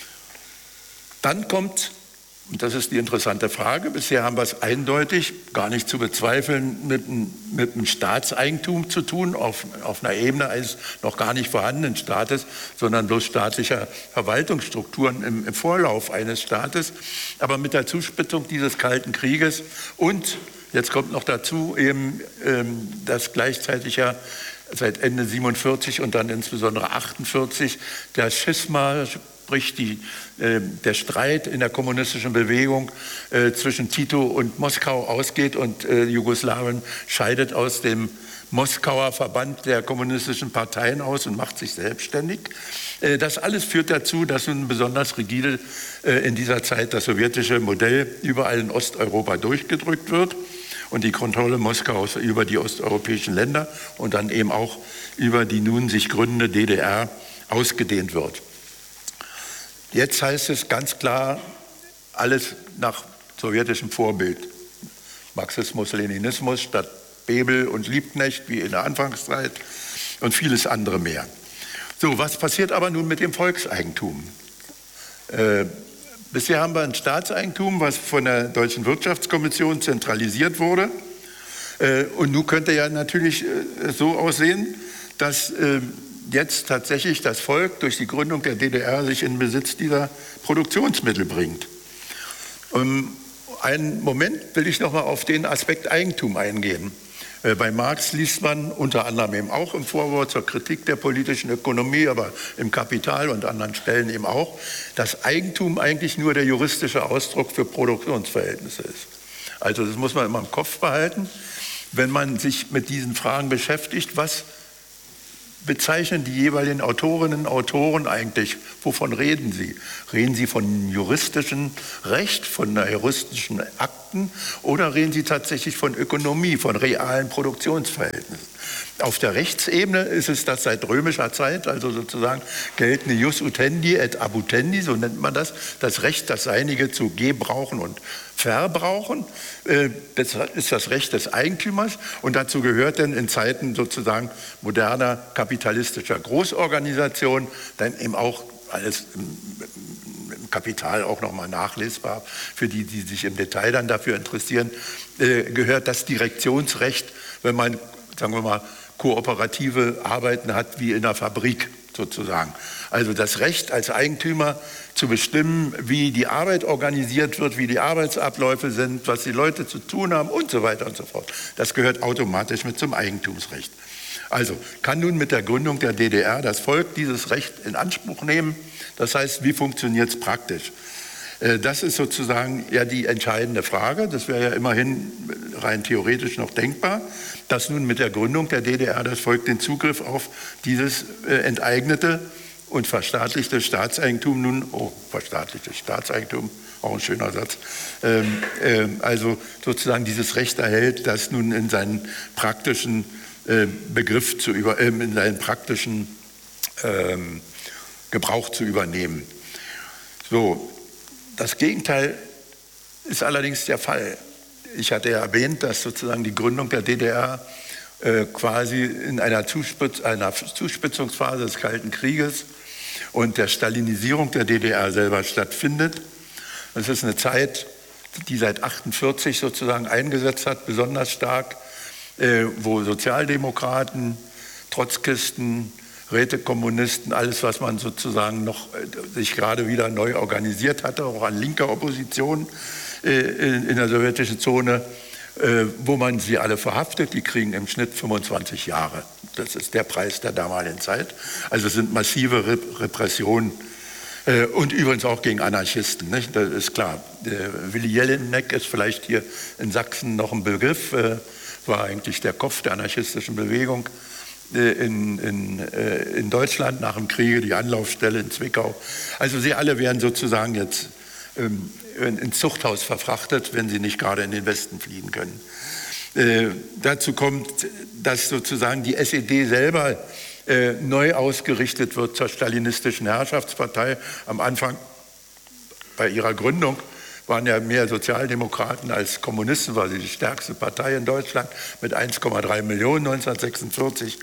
Dann kommt, und das ist die interessante Frage, bisher haben wir es eindeutig, gar nicht zu bezweifeln, mit einem Staatseigentum zu tun, auf einer Ebene eines noch gar nicht vorhandenen Staates, sondern bloß staatlicher Verwaltungsstrukturen im Vorlauf eines Staates. Aber mit der Zuspitzung dieses Kalten Krieges und jetzt kommt noch dazu eben, dass gleichzeitig ja seit Ende 47 und dann insbesondere 48 der Schisma, sprich der Streit in der kommunistischen Bewegung zwischen Tito und Moskau ausgeht und Jugoslawien scheidet aus dem Moskauer Verband der kommunistischen Parteien aus und macht sich selbstständig. Das alles führt dazu, dass nun besonders rigide in dieser Zeit das sowjetische Modell überall in Osteuropa durchgedrückt wird und die Kontrolle Moskaus über die osteuropäischen Länder und dann eben auch über die nun sich gründende DDR ausgedehnt wird. Jetzt heißt es ganz klar, alles nach sowjetischem Vorbild. Marxismus, Leninismus statt Bebel und Liebknecht wie in der Anfangszeit und vieles andere mehr. So, was passiert aber nun mit dem Volkseigentum? Bisher haben wir ein Staatseigentum, was von der Deutschen Wirtschaftskommission zentralisiert wurde. Und nun könnte ja natürlich so aussehen, dass jetzt tatsächlich das Volk durch die Gründung der DDR sich in Besitz dieser Produktionsmittel bringt. Einen Moment will ich noch mal auf den Aspekt Eigentum eingehen. Bei Marx liest man unter anderem eben auch im Vorwort zur Kritik der politischen Ökonomie, aber im Kapital und anderen Stellen eben auch, dass Eigentum eigentlich nur der juristische Ausdruck für Produktionsverhältnisse ist. Also das muss man immer im Kopf behalten, wenn man sich mit diesen Fragen beschäftigt, was bezeichnen die jeweiligen Autorinnen und Autoren eigentlich? Wovon reden sie? Reden sie von juristischem Recht, von juristischen Akten oder reden sie tatsächlich von Ökonomie, von realen Produktionsverhältnissen? Auf der Rechtsebene ist es das seit römischer Zeit, also sozusagen geltende Jus utendi et abutendi, so nennt man das Recht, das Seinige zu gebrauchen und verbrauchen. Das ist das Recht des Eigentümers und dazu gehört dann in Zeiten sozusagen moderner kapitalistischer Großorganisation dann eben auch alles im Kapital auch nochmal nachlesbar, für die, die sich im Detail dann dafür interessieren, gehört das Direktionsrecht, wenn man, sagen wir mal, kooperative Arbeiten hat wie in einer Fabrik sozusagen. Also das Recht als Eigentümer zu bestimmen, wie die Arbeit organisiert wird, wie die Arbeitsabläufe sind, was die Leute zu tun haben und so weiter und so fort. Das gehört automatisch mit zum Eigentumsrecht. Also kann nun mit der Gründung der DDR das Volk dieses Recht in Anspruch nehmen? Das heißt, wie funktioniert es praktisch? Das ist sozusagen ja die entscheidende Frage. Das wäre ja immerhin rein theoretisch noch denkbar, dass nun mit der Gründung der DDR das Volk den Zugriff auf dieses enteignete und verstaatlichte Staatseigentum verstaatlichtes Staatseigentum, auch ein schöner Satz, also sozusagen dieses Recht erhält, das nun in seinen praktischen Begriff in seinen praktischen Gebrauch zu übernehmen. So. Das Gegenteil ist allerdings der Fall. Ich hatte ja erwähnt, dass sozusagen die Gründung der DDR quasi in einer Zuspitzungsphase des Kalten Krieges und der Stalinisierung der DDR selber stattfindet. Das ist eine Zeit, die seit 1948 sozusagen eingesetzt hat, besonders stark, wo Sozialdemokraten, Trotzkisten, Rätekommunisten, alles, was man sozusagen noch sich gerade wieder neu organisiert hatte, auch an linker Opposition in der sowjetischen Zone, wo man sie alle verhaftet. Die kriegen im Schnitt 25 Jahre. Das ist der Preis der damaligen Zeit. Also es sind massive Repressionen und übrigens auch gegen Anarchisten. Nicht? Das ist klar. Willi Jelinek ist vielleicht hier in Sachsen noch ein Begriff, war eigentlich der Kopf der anarchistischen Bewegung in Deutschland nach dem Kriege, die Anlaufstelle in Zwickau. Also sie alle werden sozusagen jetzt ins Zuchthaus verfrachtet, wenn sie nicht gerade in den Westen fliehen können. Dazu kommt, dass sozusagen die SED selber neu ausgerichtet wird zur stalinistischen Herrschaftspartei. Am Anfang bei ihrer Gründung waren ja mehr Sozialdemokraten als Kommunisten, war sie die stärkste Partei in Deutschland mit 1,3 Millionen 1946.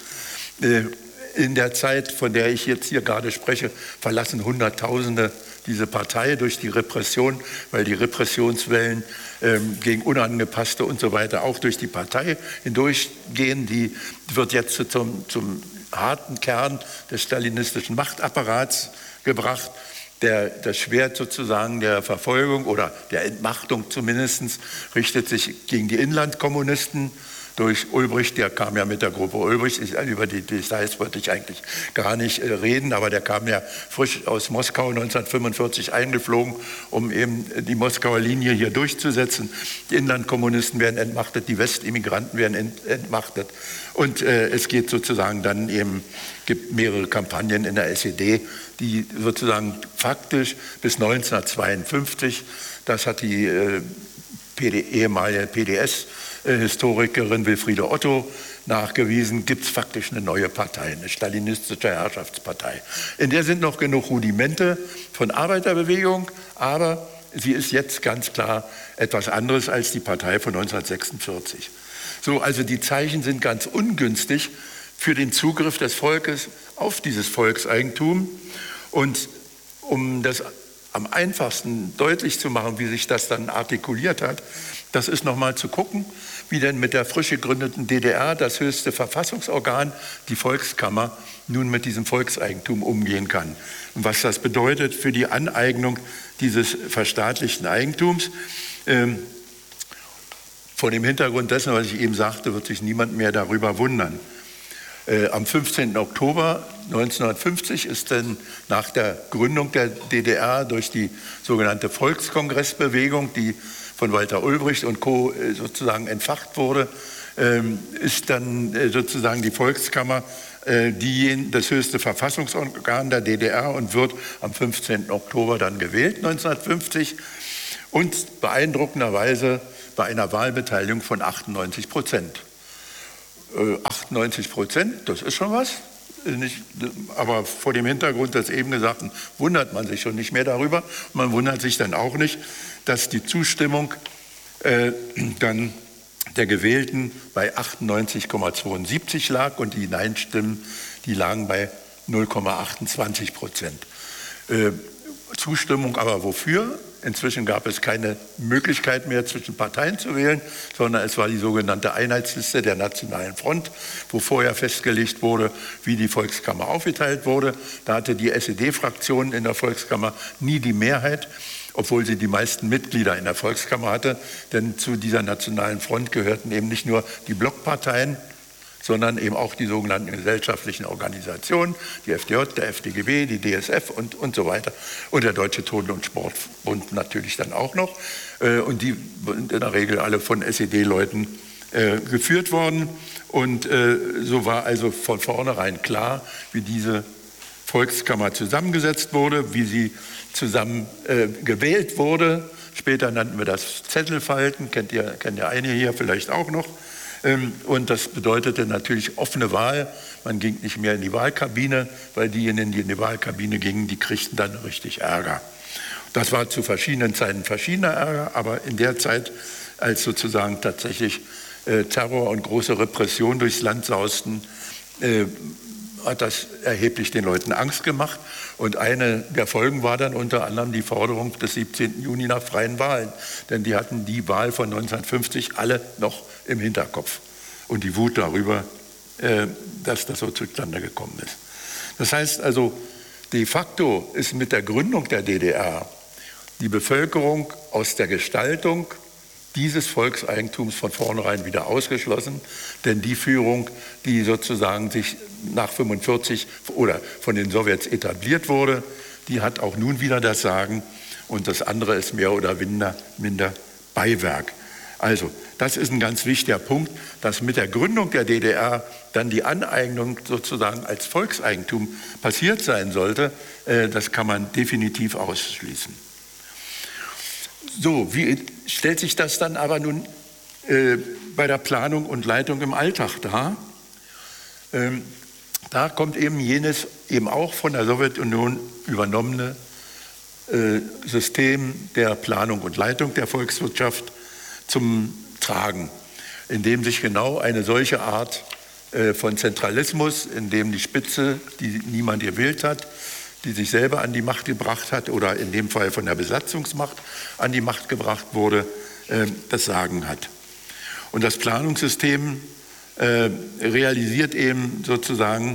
In der Zeit, von der ich jetzt hier gerade spreche, verlassen Hunderttausende diese Partei durch die Repression, weil die Repressionswellen gegen Unangepasste und so weiter auch durch die Partei hindurchgehen. Die wird jetzt zum harten Kern des stalinistischen Machtapparats gebracht. Das Schwert sozusagen der Verfolgung oder der Entmachtung zumindest richtet sich gegen die Inlandkommunisten durch Ulbricht. Der kam ja mit der Gruppe Ulbricht. Über die Details wollte ich eigentlich gar nicht reden, aber der kam ja frisch aus Moskau 1945 eingeflogen, um eben die Moskauer Linie hier durchzusetzen. Die Inlandkommunisten werden entmachtet, die Westimmigranten werden entmachtet. Und es geht sozusagen dann eben, gibt mehrere Kampagnen in der SED, die sozusagen faktisch bis 1952, das hat die ehemalige PDS-Historikerin Wilfriede Otto nachgewiesen, gibt es faktisch eine neue Partei, eine stalinistische Herrschaftspartei. In der sind noch genug Rudimente von Arbeiterbewegung, aber sie ist jetzt ganz klar etwas anderes als die Partei von 1946. So, also die Zeichen sind ganz ungünstig für den Zugriff des Volkes auf dieses Volkseigentum. Und um das am einfachsten deutlich zu machen, wie sich das dann artikuliert hat, das ist nochmal zu gucken, wie denn mit der frisch gegründeten DDR das höchste Verfassungsorgan, die Volkskammer, nun mit diesem Volkseigentum umgehen kann. Und was das bedeutet für die Aneignung dieses verstaatlichten Eigentums. Vor dem Hintergrund dessen, was ich eben sagte, wird sich niemand mehr darüber wundern. Am 15. Oktober 1950 ist dann nach der Gründung der DDR durch die sogenannte Volkskongressbewegung, die von Walter Ulbricht und Co. sozusagen entfacht wurde, ist dann sozusagen die Volkskammer das höchste Verfassungsorgan der DDR und wird am 15. Oktober dann gewählt, 1950, und beeindruckenderweise bei einer Wahlbeteiligung von 98%. 98%, das ist schon was. Aber vor dem Hintergrund des eben Gesagten wundert man sich schon nicht mehr darüber. Man wundert sich dann auch nicht, dass die Zustimmung dann der Gewählten bei 98,72 lag und die Nein-Stimmen, die lagen bei 0,28%. Zustimmung aber wofür? Inzwischen gab es keine Möglichkeit mehr, zwischen Parteien zu wählen, sondern es war die sogenannte Einheitsliste der Nationalen Front, wo vorher festgelegt wurde, wie die Volkskammer aufgeteilt wurde. Da hatte die SED-Fraktion in der Volkskammer nie die Mehrheit, obwohl sie die meisten Mitglieder in der Volkskammer hatte. Denn zu dieser Nationalen Front gehörten eben nicht nur die Blockparteien, sondern eben auch die sogenannten gesellschaftlichen Organisationen, die FDJ, der FDGB, die DSF und so weiter. Und der Deutsche Turn- und Sportbund natürlich dann auch noch. Und die sind in der Regel alle von SED-Leuten geführt worden. Und so war also von vornherein klar, wie diese Volkskammer zusammengesetzt wurde, wie sie zusammen gewählt wurde. Später nannten wir das Zettelfalten, kennt ja einige hier vielleicht auch noch. Und das bedeutete natürlich offene Wahl. Man ging nicht mehr in die Wahlkabine, weil diejenigen, die in die Wahlkabine gingen, die kriegten dann richtig Ärger. Das war zu verschiedenen Zeiten verschiedener Ärger, aber in der Zeit, als sozusagen tatsächlich Terror und große Repression durchs Land sausten, hat das erheblich den Leuten Angst gemacht. Und eine der Folgen war dann unter anderem die Forderung des 17. Juni nach freien Wahlen. Denn die hatten die Wahl von 1950 alle noch im Hinterkopf. Und die Wut darüber, dass das so zustande gekommen ist. Das heißt also, de facto ist mit der Gründung der DDR die Bevölkerung aus der Gestaltung dieses Volkseigentums von vornherein wieder ausgeschlossen, denn die Führung, die sozusagen sich nach 1945 oder von den Sowjets etabliert wurde, die hat auch nun wieder das Sagen und das andere ist mehr oder minder Beiwerk. Also, das ist ein ganz wichtiger Punkt, dass mit der Gründung der DDR dann die Aneignung sozusagen als Volkseigentum passiert sein sollte, das kann man definitiv ausschließen. So, wie stellt sich das dann aber nun bei der Planung und Leitung im Alltag dar? Da kommt eben jenes eben auch von der Sowjetunion übernommene System der Planung und Leitung der Volkswirtschaft zum Tragen, in dem sich genau eine solche Art von Zentralismus, in dem die Spitze, die niemand gewählt hat, die sich selber an die Macht gebracht hat oder in dem Fall von der Besatzungsmacht an die Macht gebracht wurde, das Sagen hat. Und das Planungssystem realisiert eben sozusagen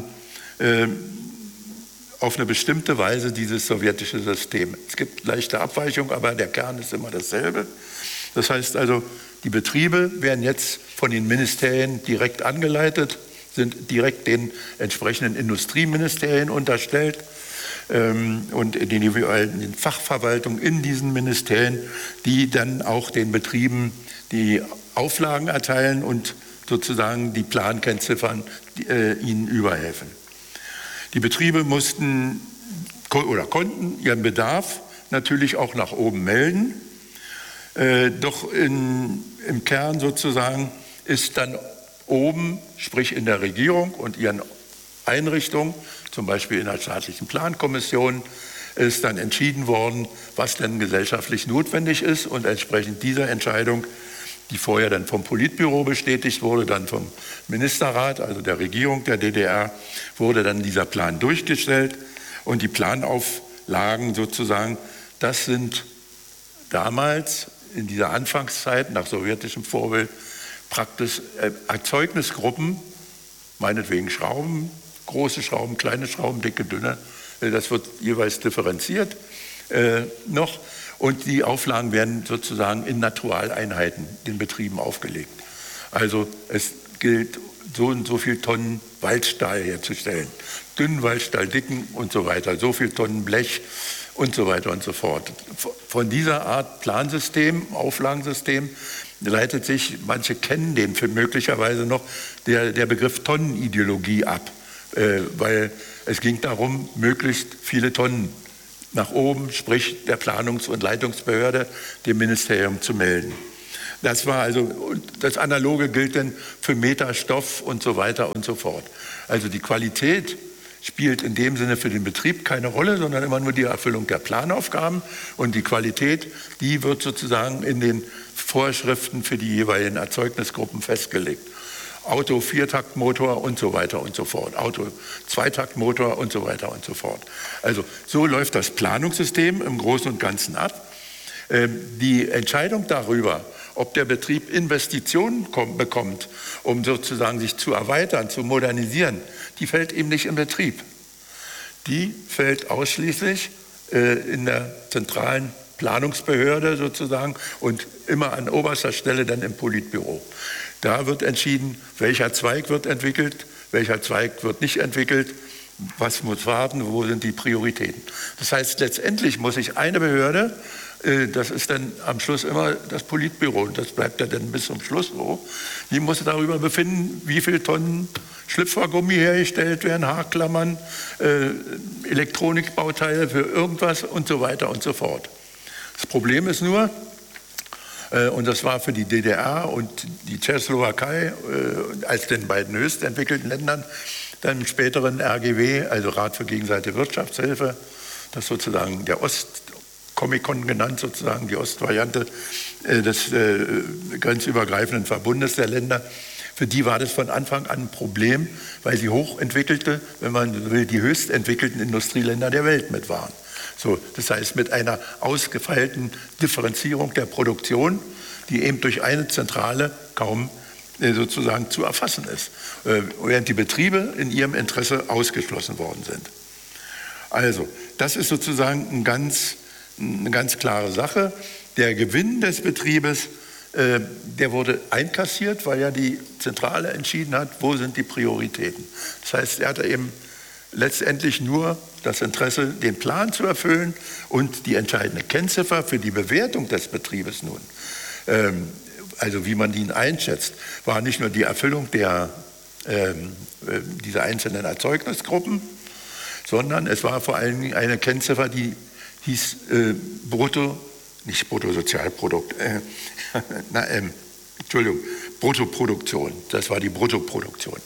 auf eine bestimmte Weise dieses sowjetische System. Es gibt leichte Abweichungen, aber der Kern ist immer dasselbe. Das heißt also, die Betriebe werden jetzt von den Ministerien direkt angeleitet, sind direkt den entsprechenden Industrieministerien unterstellt und den Fachverwaltungen in diesen Ministerien, die dann auch den Betrieben die Auflagen erteilen und sozusagen die Plankennziffern ihnen überhelfen. Die Betriebe mussten oder konnten ihren Bedarf natürlich auch nach oben melden, doch im Kern sozusagen ist dann oben, sprich in der Regierung und ihren Einrichtungen, zum Beispiel in der staatlichen Plankommission, ist dann entschieden worden, was denn gesellschaftlich notwendig ist und entsprechend dieser Entscheidung, die vorher dann vom Politbüro bestätigt wurde, dann vom Ministerrat, also der Regierung der DDR, wurde dann dieser Plan durchgestellt und die Planauflagen sozusagen, das sind damals in dieser Anfangszeit nach sowjetischem Vorbild praktisch Erzeugnisgruppen, meinetwegen Schrauben, große Schrauben, kleine Schrauben, dicke, dünne, das wird jeweils differenziert noch. Und die Auflagen werden sozusagen in Naturaleinheiten den Betrieben aufgelegt. Also es gilt, so und so viel Tonnen Waldstahl herzustellen, dünnen Waldstahl, dicken und so weiter, so viel Tonnen Blech und so weiter und so fort. Von dieser Art Plansystem, Auflagensystem leitet sich, manche kennen den für möglicherweise noch, der Begriff Tonnenideologie ab, weil es ging darum, möglichst viele Tonnen nach oben, sprich der Planungs- und Leitungsbehörde, dem Ministerium zu melden. Das war also, das Analoge gilt dann für Meterstoff und so weiter und so fort. Also die Qualität spielt in dem Sinne für den Betrieb keine Rolle, sondern immer nur die Erfüllung der Planaufgaben. Und die Qualität, die wird sozusagen in den Vorschriften für die jeweiligen Erzeugnisgruppen festgelegt. Auto, Viertaktmotor und so weiter und so fort. Auto, Zweitaktmotor und so weiter und so fort. Also so läuft das Planungssystem im Großen und Ganzen ab. Die Entscheidung darüber, ob der Betrieb Investitionen bekommt, um sozusagen sich zu erweitern, zu modernisieren, die fällt eben nicht im Betrieb. Die fällt ausschließlich in der zentralen Planungsbehörde sozusagen und immer an oberster Stelle dann im Politbüro. Da wird entschieden, welcher Zweig wird entwickelt, welcher Zweig wird nicht entwickelt, was muss warten, wo sind die Prioritäten. Das heißt, letztendlich muss sich eine Behörde, das ist dann am Schluss immer das Politbüro und das bleibt ja dann bis zum Schluss so, die muss darüber befinden, wie viele Tonnen Schlüpfergummi hergestellt werden, Haarklammern, Elektronikbauteile für irgendwas und so weiter und so fort. Das Problem ist nur, und das war für die DDR und die Tschechoslowakei als den beiden höchst entwickelten Ländern, dann im späteren RGW, also Rat für gegenseitige Wirtschaftshilfe, das sozusagen der Ostkomikon genannt, sozusagen die Ostvariante des grenzübergreifenden Verbundes der Länder. Für die war das von Anfang an ein Problem, weil sie hochentwickelte, wenn man will, die höchst entwickelten Industrieländer der Welt mit waren. So, das heißt, mit einer ausgefeilten Differenzierung der Produktion, die eben durch eine Zentrale kaum sozusagen zu erfassen ist, während die Betriebe in ihrem Interesse ausgeschlossen worden sind. Also, das ist sozusagen eine ganz klare Sache. Der Gewinn des Betriebes, der wurde einkassiert, weil ja die Zentrale entschieden hat, wo sind die Prioritäten. Das heißt, er hatte eben letztendlich nur das Interesse, den Plan zu erfüllen und die entscheidende Kennziffer für die Bewertung des Betriebes nun, also wie man ihn einschätzt, war nicht nur die Erfüllung dieser einzelnen Erzeugnisgruppen, sondern es war vor allen Dingen eine Kennziffer, die hieß Bruttoproduktion. Das war die Bruttoproduktion.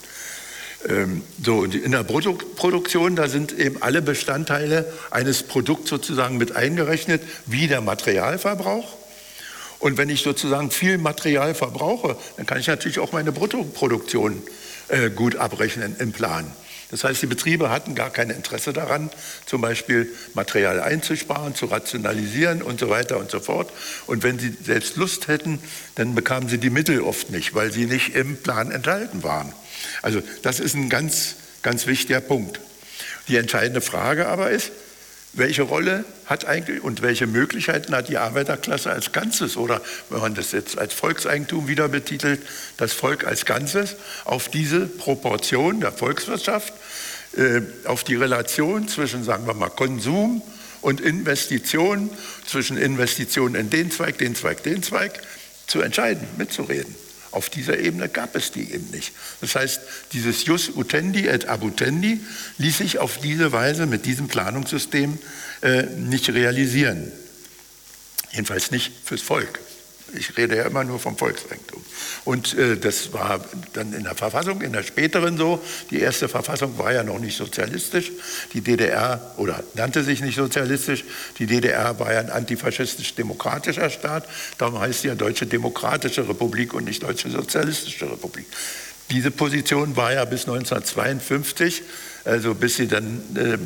So, und in der Bruttoproduktion, da sind eben alle Bestandteile eines Produkts sozusagen mit eingerechnet, wie der Materialverbrauch. Und wenn ich sozusagen viel Material verbrauche, dann kann ich natürlich auch meine Bruttoproduktion gut abrechnen im Plan. Das heißt, die Betriebe hatten gar kein Interesse daran, zum Beispiel Material einzusparen, zu rationalisieren und so weiter und so fort. Und wenn sie selbst Lust hätten, dann bekamen sie die Mittel oft nicht, weil sie nicht im Plan enthalten waren. Also das ist ein ganz, ganz wichtiger Punkt. Die entscheidende Frage aber ist, welche Rolle hat eigentlich und welche Möglichkeiten hat die Arbeiterklasse als Ganzes oder, wenn man das jetzt als Volkseigentum wieder betitelt, das Volk als Ganzes, auf diese Proportion der Volkswirtschaft, auf die Relation zwischen, sagen wir mal, Konsum und Investition, zwischen Investitionen in den Zweig, den Zweig, den Zweig, zu entscheiden, mitzureden. Auf dieser Ebene gab es die eben nicht. Das heißt, dieses Jus utendi et abutendi ließ sich auf diese Weise mit diesem Planungssystem nicht realisieren. Jedenfalls nicht fürs Volk. Ich rede ja immer nur vom Volkseigentum. Und das war dann in der Verfassung, in der späteren so. Die erste Verfassung war ja noch nicht sozialistisch. Die DDR, oder nannte sich nicht sozialistisch, die DDR war ja ein antifaschistisch-demokratischer Staat. Darum heißt sie ja Deutsche Demokratische Republik und nicht Deutsche Sozialistische Republik. Diese Position war ja bis 1952, also bis sie dann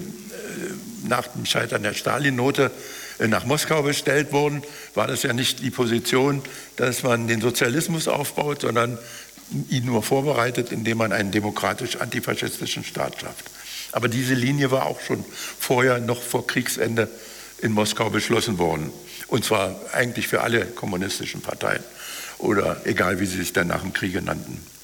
nach dem Scheitern der Stalin-Note nach Moskau bestellt wurden, war das ja nicht die Position, dass man den Sozialismus aufbaut, sondern ihn nur vorbereitet, indem man einen demokratisch-antifaschistischen Staat schafft. Aber diese Linie war auch schon vorher, noch vor Kriegsende, in Moskau beschlossen worden. Und zwar eigentlich für alle kommunistischen Parteien oder egal, wie sie sich dann nach dem Kriege nannten.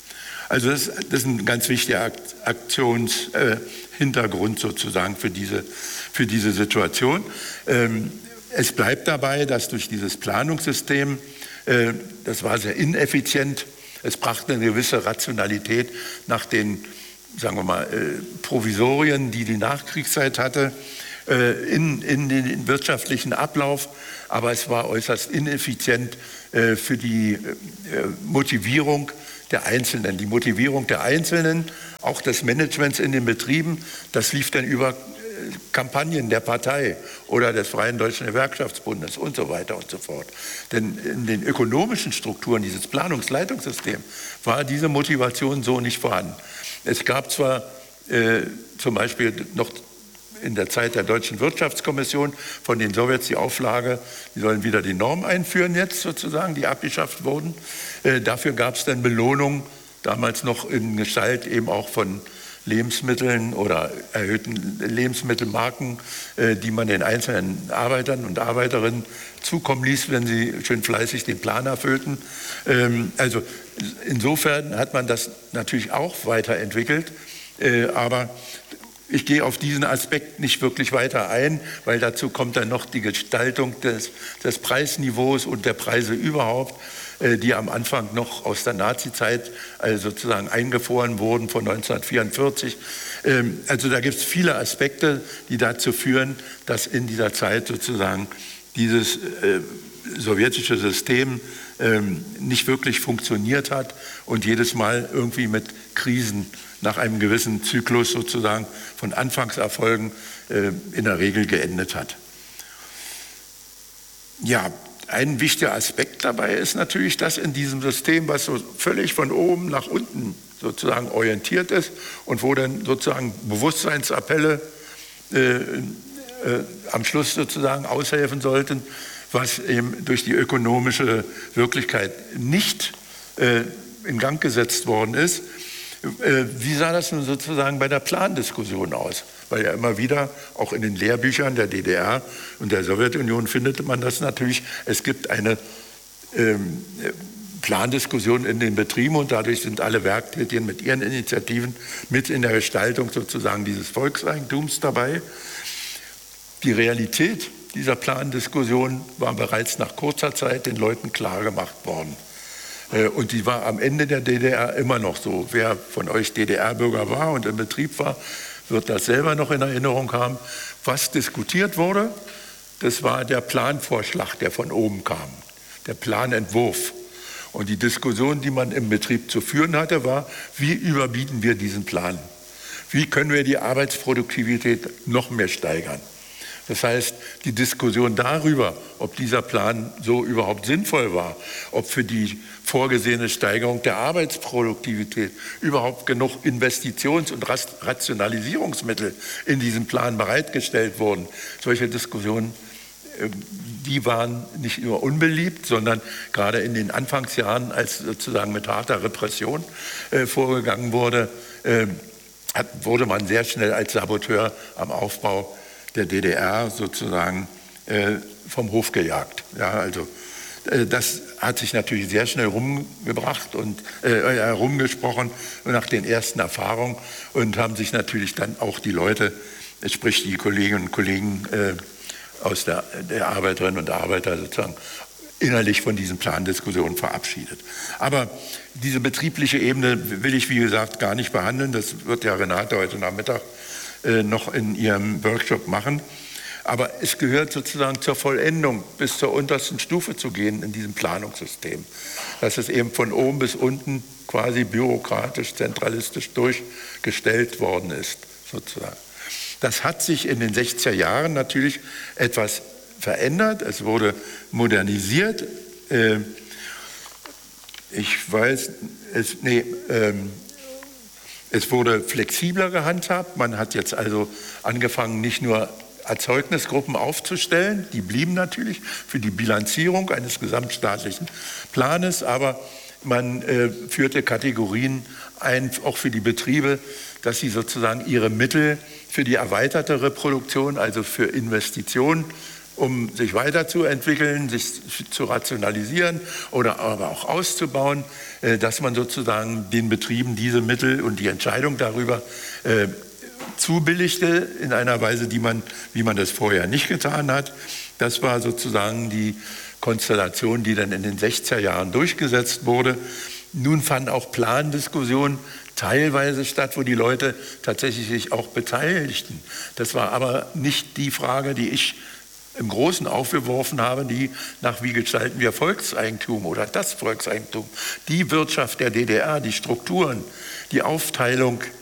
Also das ist ein ganz wichtiger Aktionshintergrund sozusagen für diese Situation. Es bleibt dabei, dass durch dieses Planungssystem, das war sehr ineffizient, es brachte eine gewisse Rationalität nach den, sagen wir mal, Provisorien, die Nachkriegszeit hatte, in den wirtschaftlichen Ablauf, aber es war äußerst ineffizient für die Motivierung der Einzelnen. Die Motivierung der Einzelnen, auch des Managements in den Betrieben, das lief dann über Kampagnen der Partei oder des Freien Deutschen Gewerkschaftsbundes und so weiter und so fort. Denn in den ökonomischen Strukturen dieses Planungsleitungssystems war diese Motivation so nicht vorhanden. Es gab zwar zum Beispiel noch in der Zeit der Deutschen Wirtschaftskommission von den Sowjets die Auflage, die sollen wieder die Norm einführen jetzt sozusagen, die abgeschafft wurden. Dafür gab es dann Belohnungen, damals noch in Gestalt eben auch von Lebensmitteln oder erhöhten Lebensmittelmarken, die man den einzelnen Arbeitern und Arbeiterinnen zukommen ließ, wenn sie schön fleißig den Plan erfüllten. Also insofern hat man das natürlich auch weiterentwickelt, aber ich gehe auf diesen Aspekt nicht wirklich weiter ein, weil dazu kommt dann noch die Gestaltung des Preisniveaus und der Preise überhaupt, die am Anfang noch aus der Nazizeit sozusagen eingefroren wurden von 1944. Also da gibt es viele Aspekte, die dazu führen, dass in dieser Zeit sozusagen dieses sowjetische System nicht wirklich funktioniert hat und jedes Mal irgendwie mit Krisen nach einem gewissen Zyklus sozusagen von Anfangserfolgen in der Regel geendet hat. Ja, ein wichtiger Aspekt dabei ist natürlich, dass in diesem System, was so völlig von oben nach unten sozusagen orientiert ist und wo dann sozusagen Bewusstseinsappelle am Schluss sozusagen aushelfen sollten, was eben durch die ökonomische Wirklichkeit nicht in Gang gesetzt worden ist. Wie sah das nun sozusagen bei der Plandiskussion aus? Weil ja immer wieder, auch in den Lehrbüchern der DDR und der Sowjetunion findet man das natürlich. Es gibt eine Plandiskussion in den Betrieben und dadurch sind alle Werktätigen mit ihren Initiativen mit in der Gestaltung sozusagen dieses Volkseigentums dabei. Die Realität dieser Plandiskussion war bereits nach kurzer Zeit den Leuten klar gemacht worden. Und die war am Ende der DDR immer noch so. Wer von euch DDR-Bürger war und im Betrieb war, wird das selber noch in Erinnerung haben. Was diskutiert wurde, das war der Planvorschlag, der von oben kam, der Planentwurf. Und die Diskussion, die man im Betrieb zu führen hatte, war, wie überbieten wir diesen Plan? Wie können wir die Arbeitsproduktivität noch mehr steigern? Das heißt, die Diskussion darüber, ob dieser Plan so überhaupt sinnvoll war, ob für die vorgesehene Steigerung der Arbeitsproduktivität überhaupt genug Investitions- und Rationalisierungsmittel in diesem Plan bereitgestellt wurden. Solche Diskussionen, die waren nicht nur unbeliebt, sondern gerade in den Anfangsjahren, als sozusagen mit harter Repression vorgegangen wurde, wurde man sehr schnell als Saboteur am Aufbau der DDR sozusagen vom Hof gejagt. Ja, also das hat sich natürlich sehr schnell rumgebracht und herumgesprochen nach den ersten Erfahrungen und haben sich natürlich dann auch die Leute, sprich die Kolleginnen und Kollegen aus der Arbeiterinnen und Arbeiter sozusagen innerlich von diesen Plandiskussionen verabschiedet. Aber diese betriebliche Ebene will ich, wie gesagt, gar nicht behandeln. Das wird ja Renate heute Nachmittag noch in ihrem Workshop machen. Aber es gehört sozusagen zur Vollendung, bis zur untersten Stufe zu gehen in diesem Planungssystem. Dass es eben von oben bis unten quasi bürokratisch, zentralistisch durchgestellt worden ist, sozusagen. Das hat sich in den 60er Jahren natürlich etwas verändert. Es wurde modernisiert. Es wurde flexibler gehandhabt. Man hat jetzt also angefangen, nicht nur Erzeugnisgruppen aufzustellen, die blieben natürlich für die Bilanzierung eines gesamtstaatlichen Planes, aber man führte Kategorien ein, auch für die Betriebe, dass sie sozusagen ihre Mittel für die erweiterte Reproduktion, also für Investitionen, um sich weiterzuentwickeln, sich zu rationalisieren oder aber auch auszubauen, dass man sozusagen den Betrieben diese Mittel und die Entscheidung darüber zubilligte in einer Weise, wie man das vorher nicht getan hat. Das war sozusagen die Konstellation, die dann in den 60er Jahren durchgesetzt wurde. Nun fanden auch Plandiskussionen teilweise statt, wo die Leute tatsächlich sich auch beteiligten. Das war aber nicht die Frage, die ich im Großen aufgeworfen habe, die nach wie gestalten wir Volkseigentum oder das Volkseigentum, die Wirtschaft der DDR, die Strukturen, die Aufteilung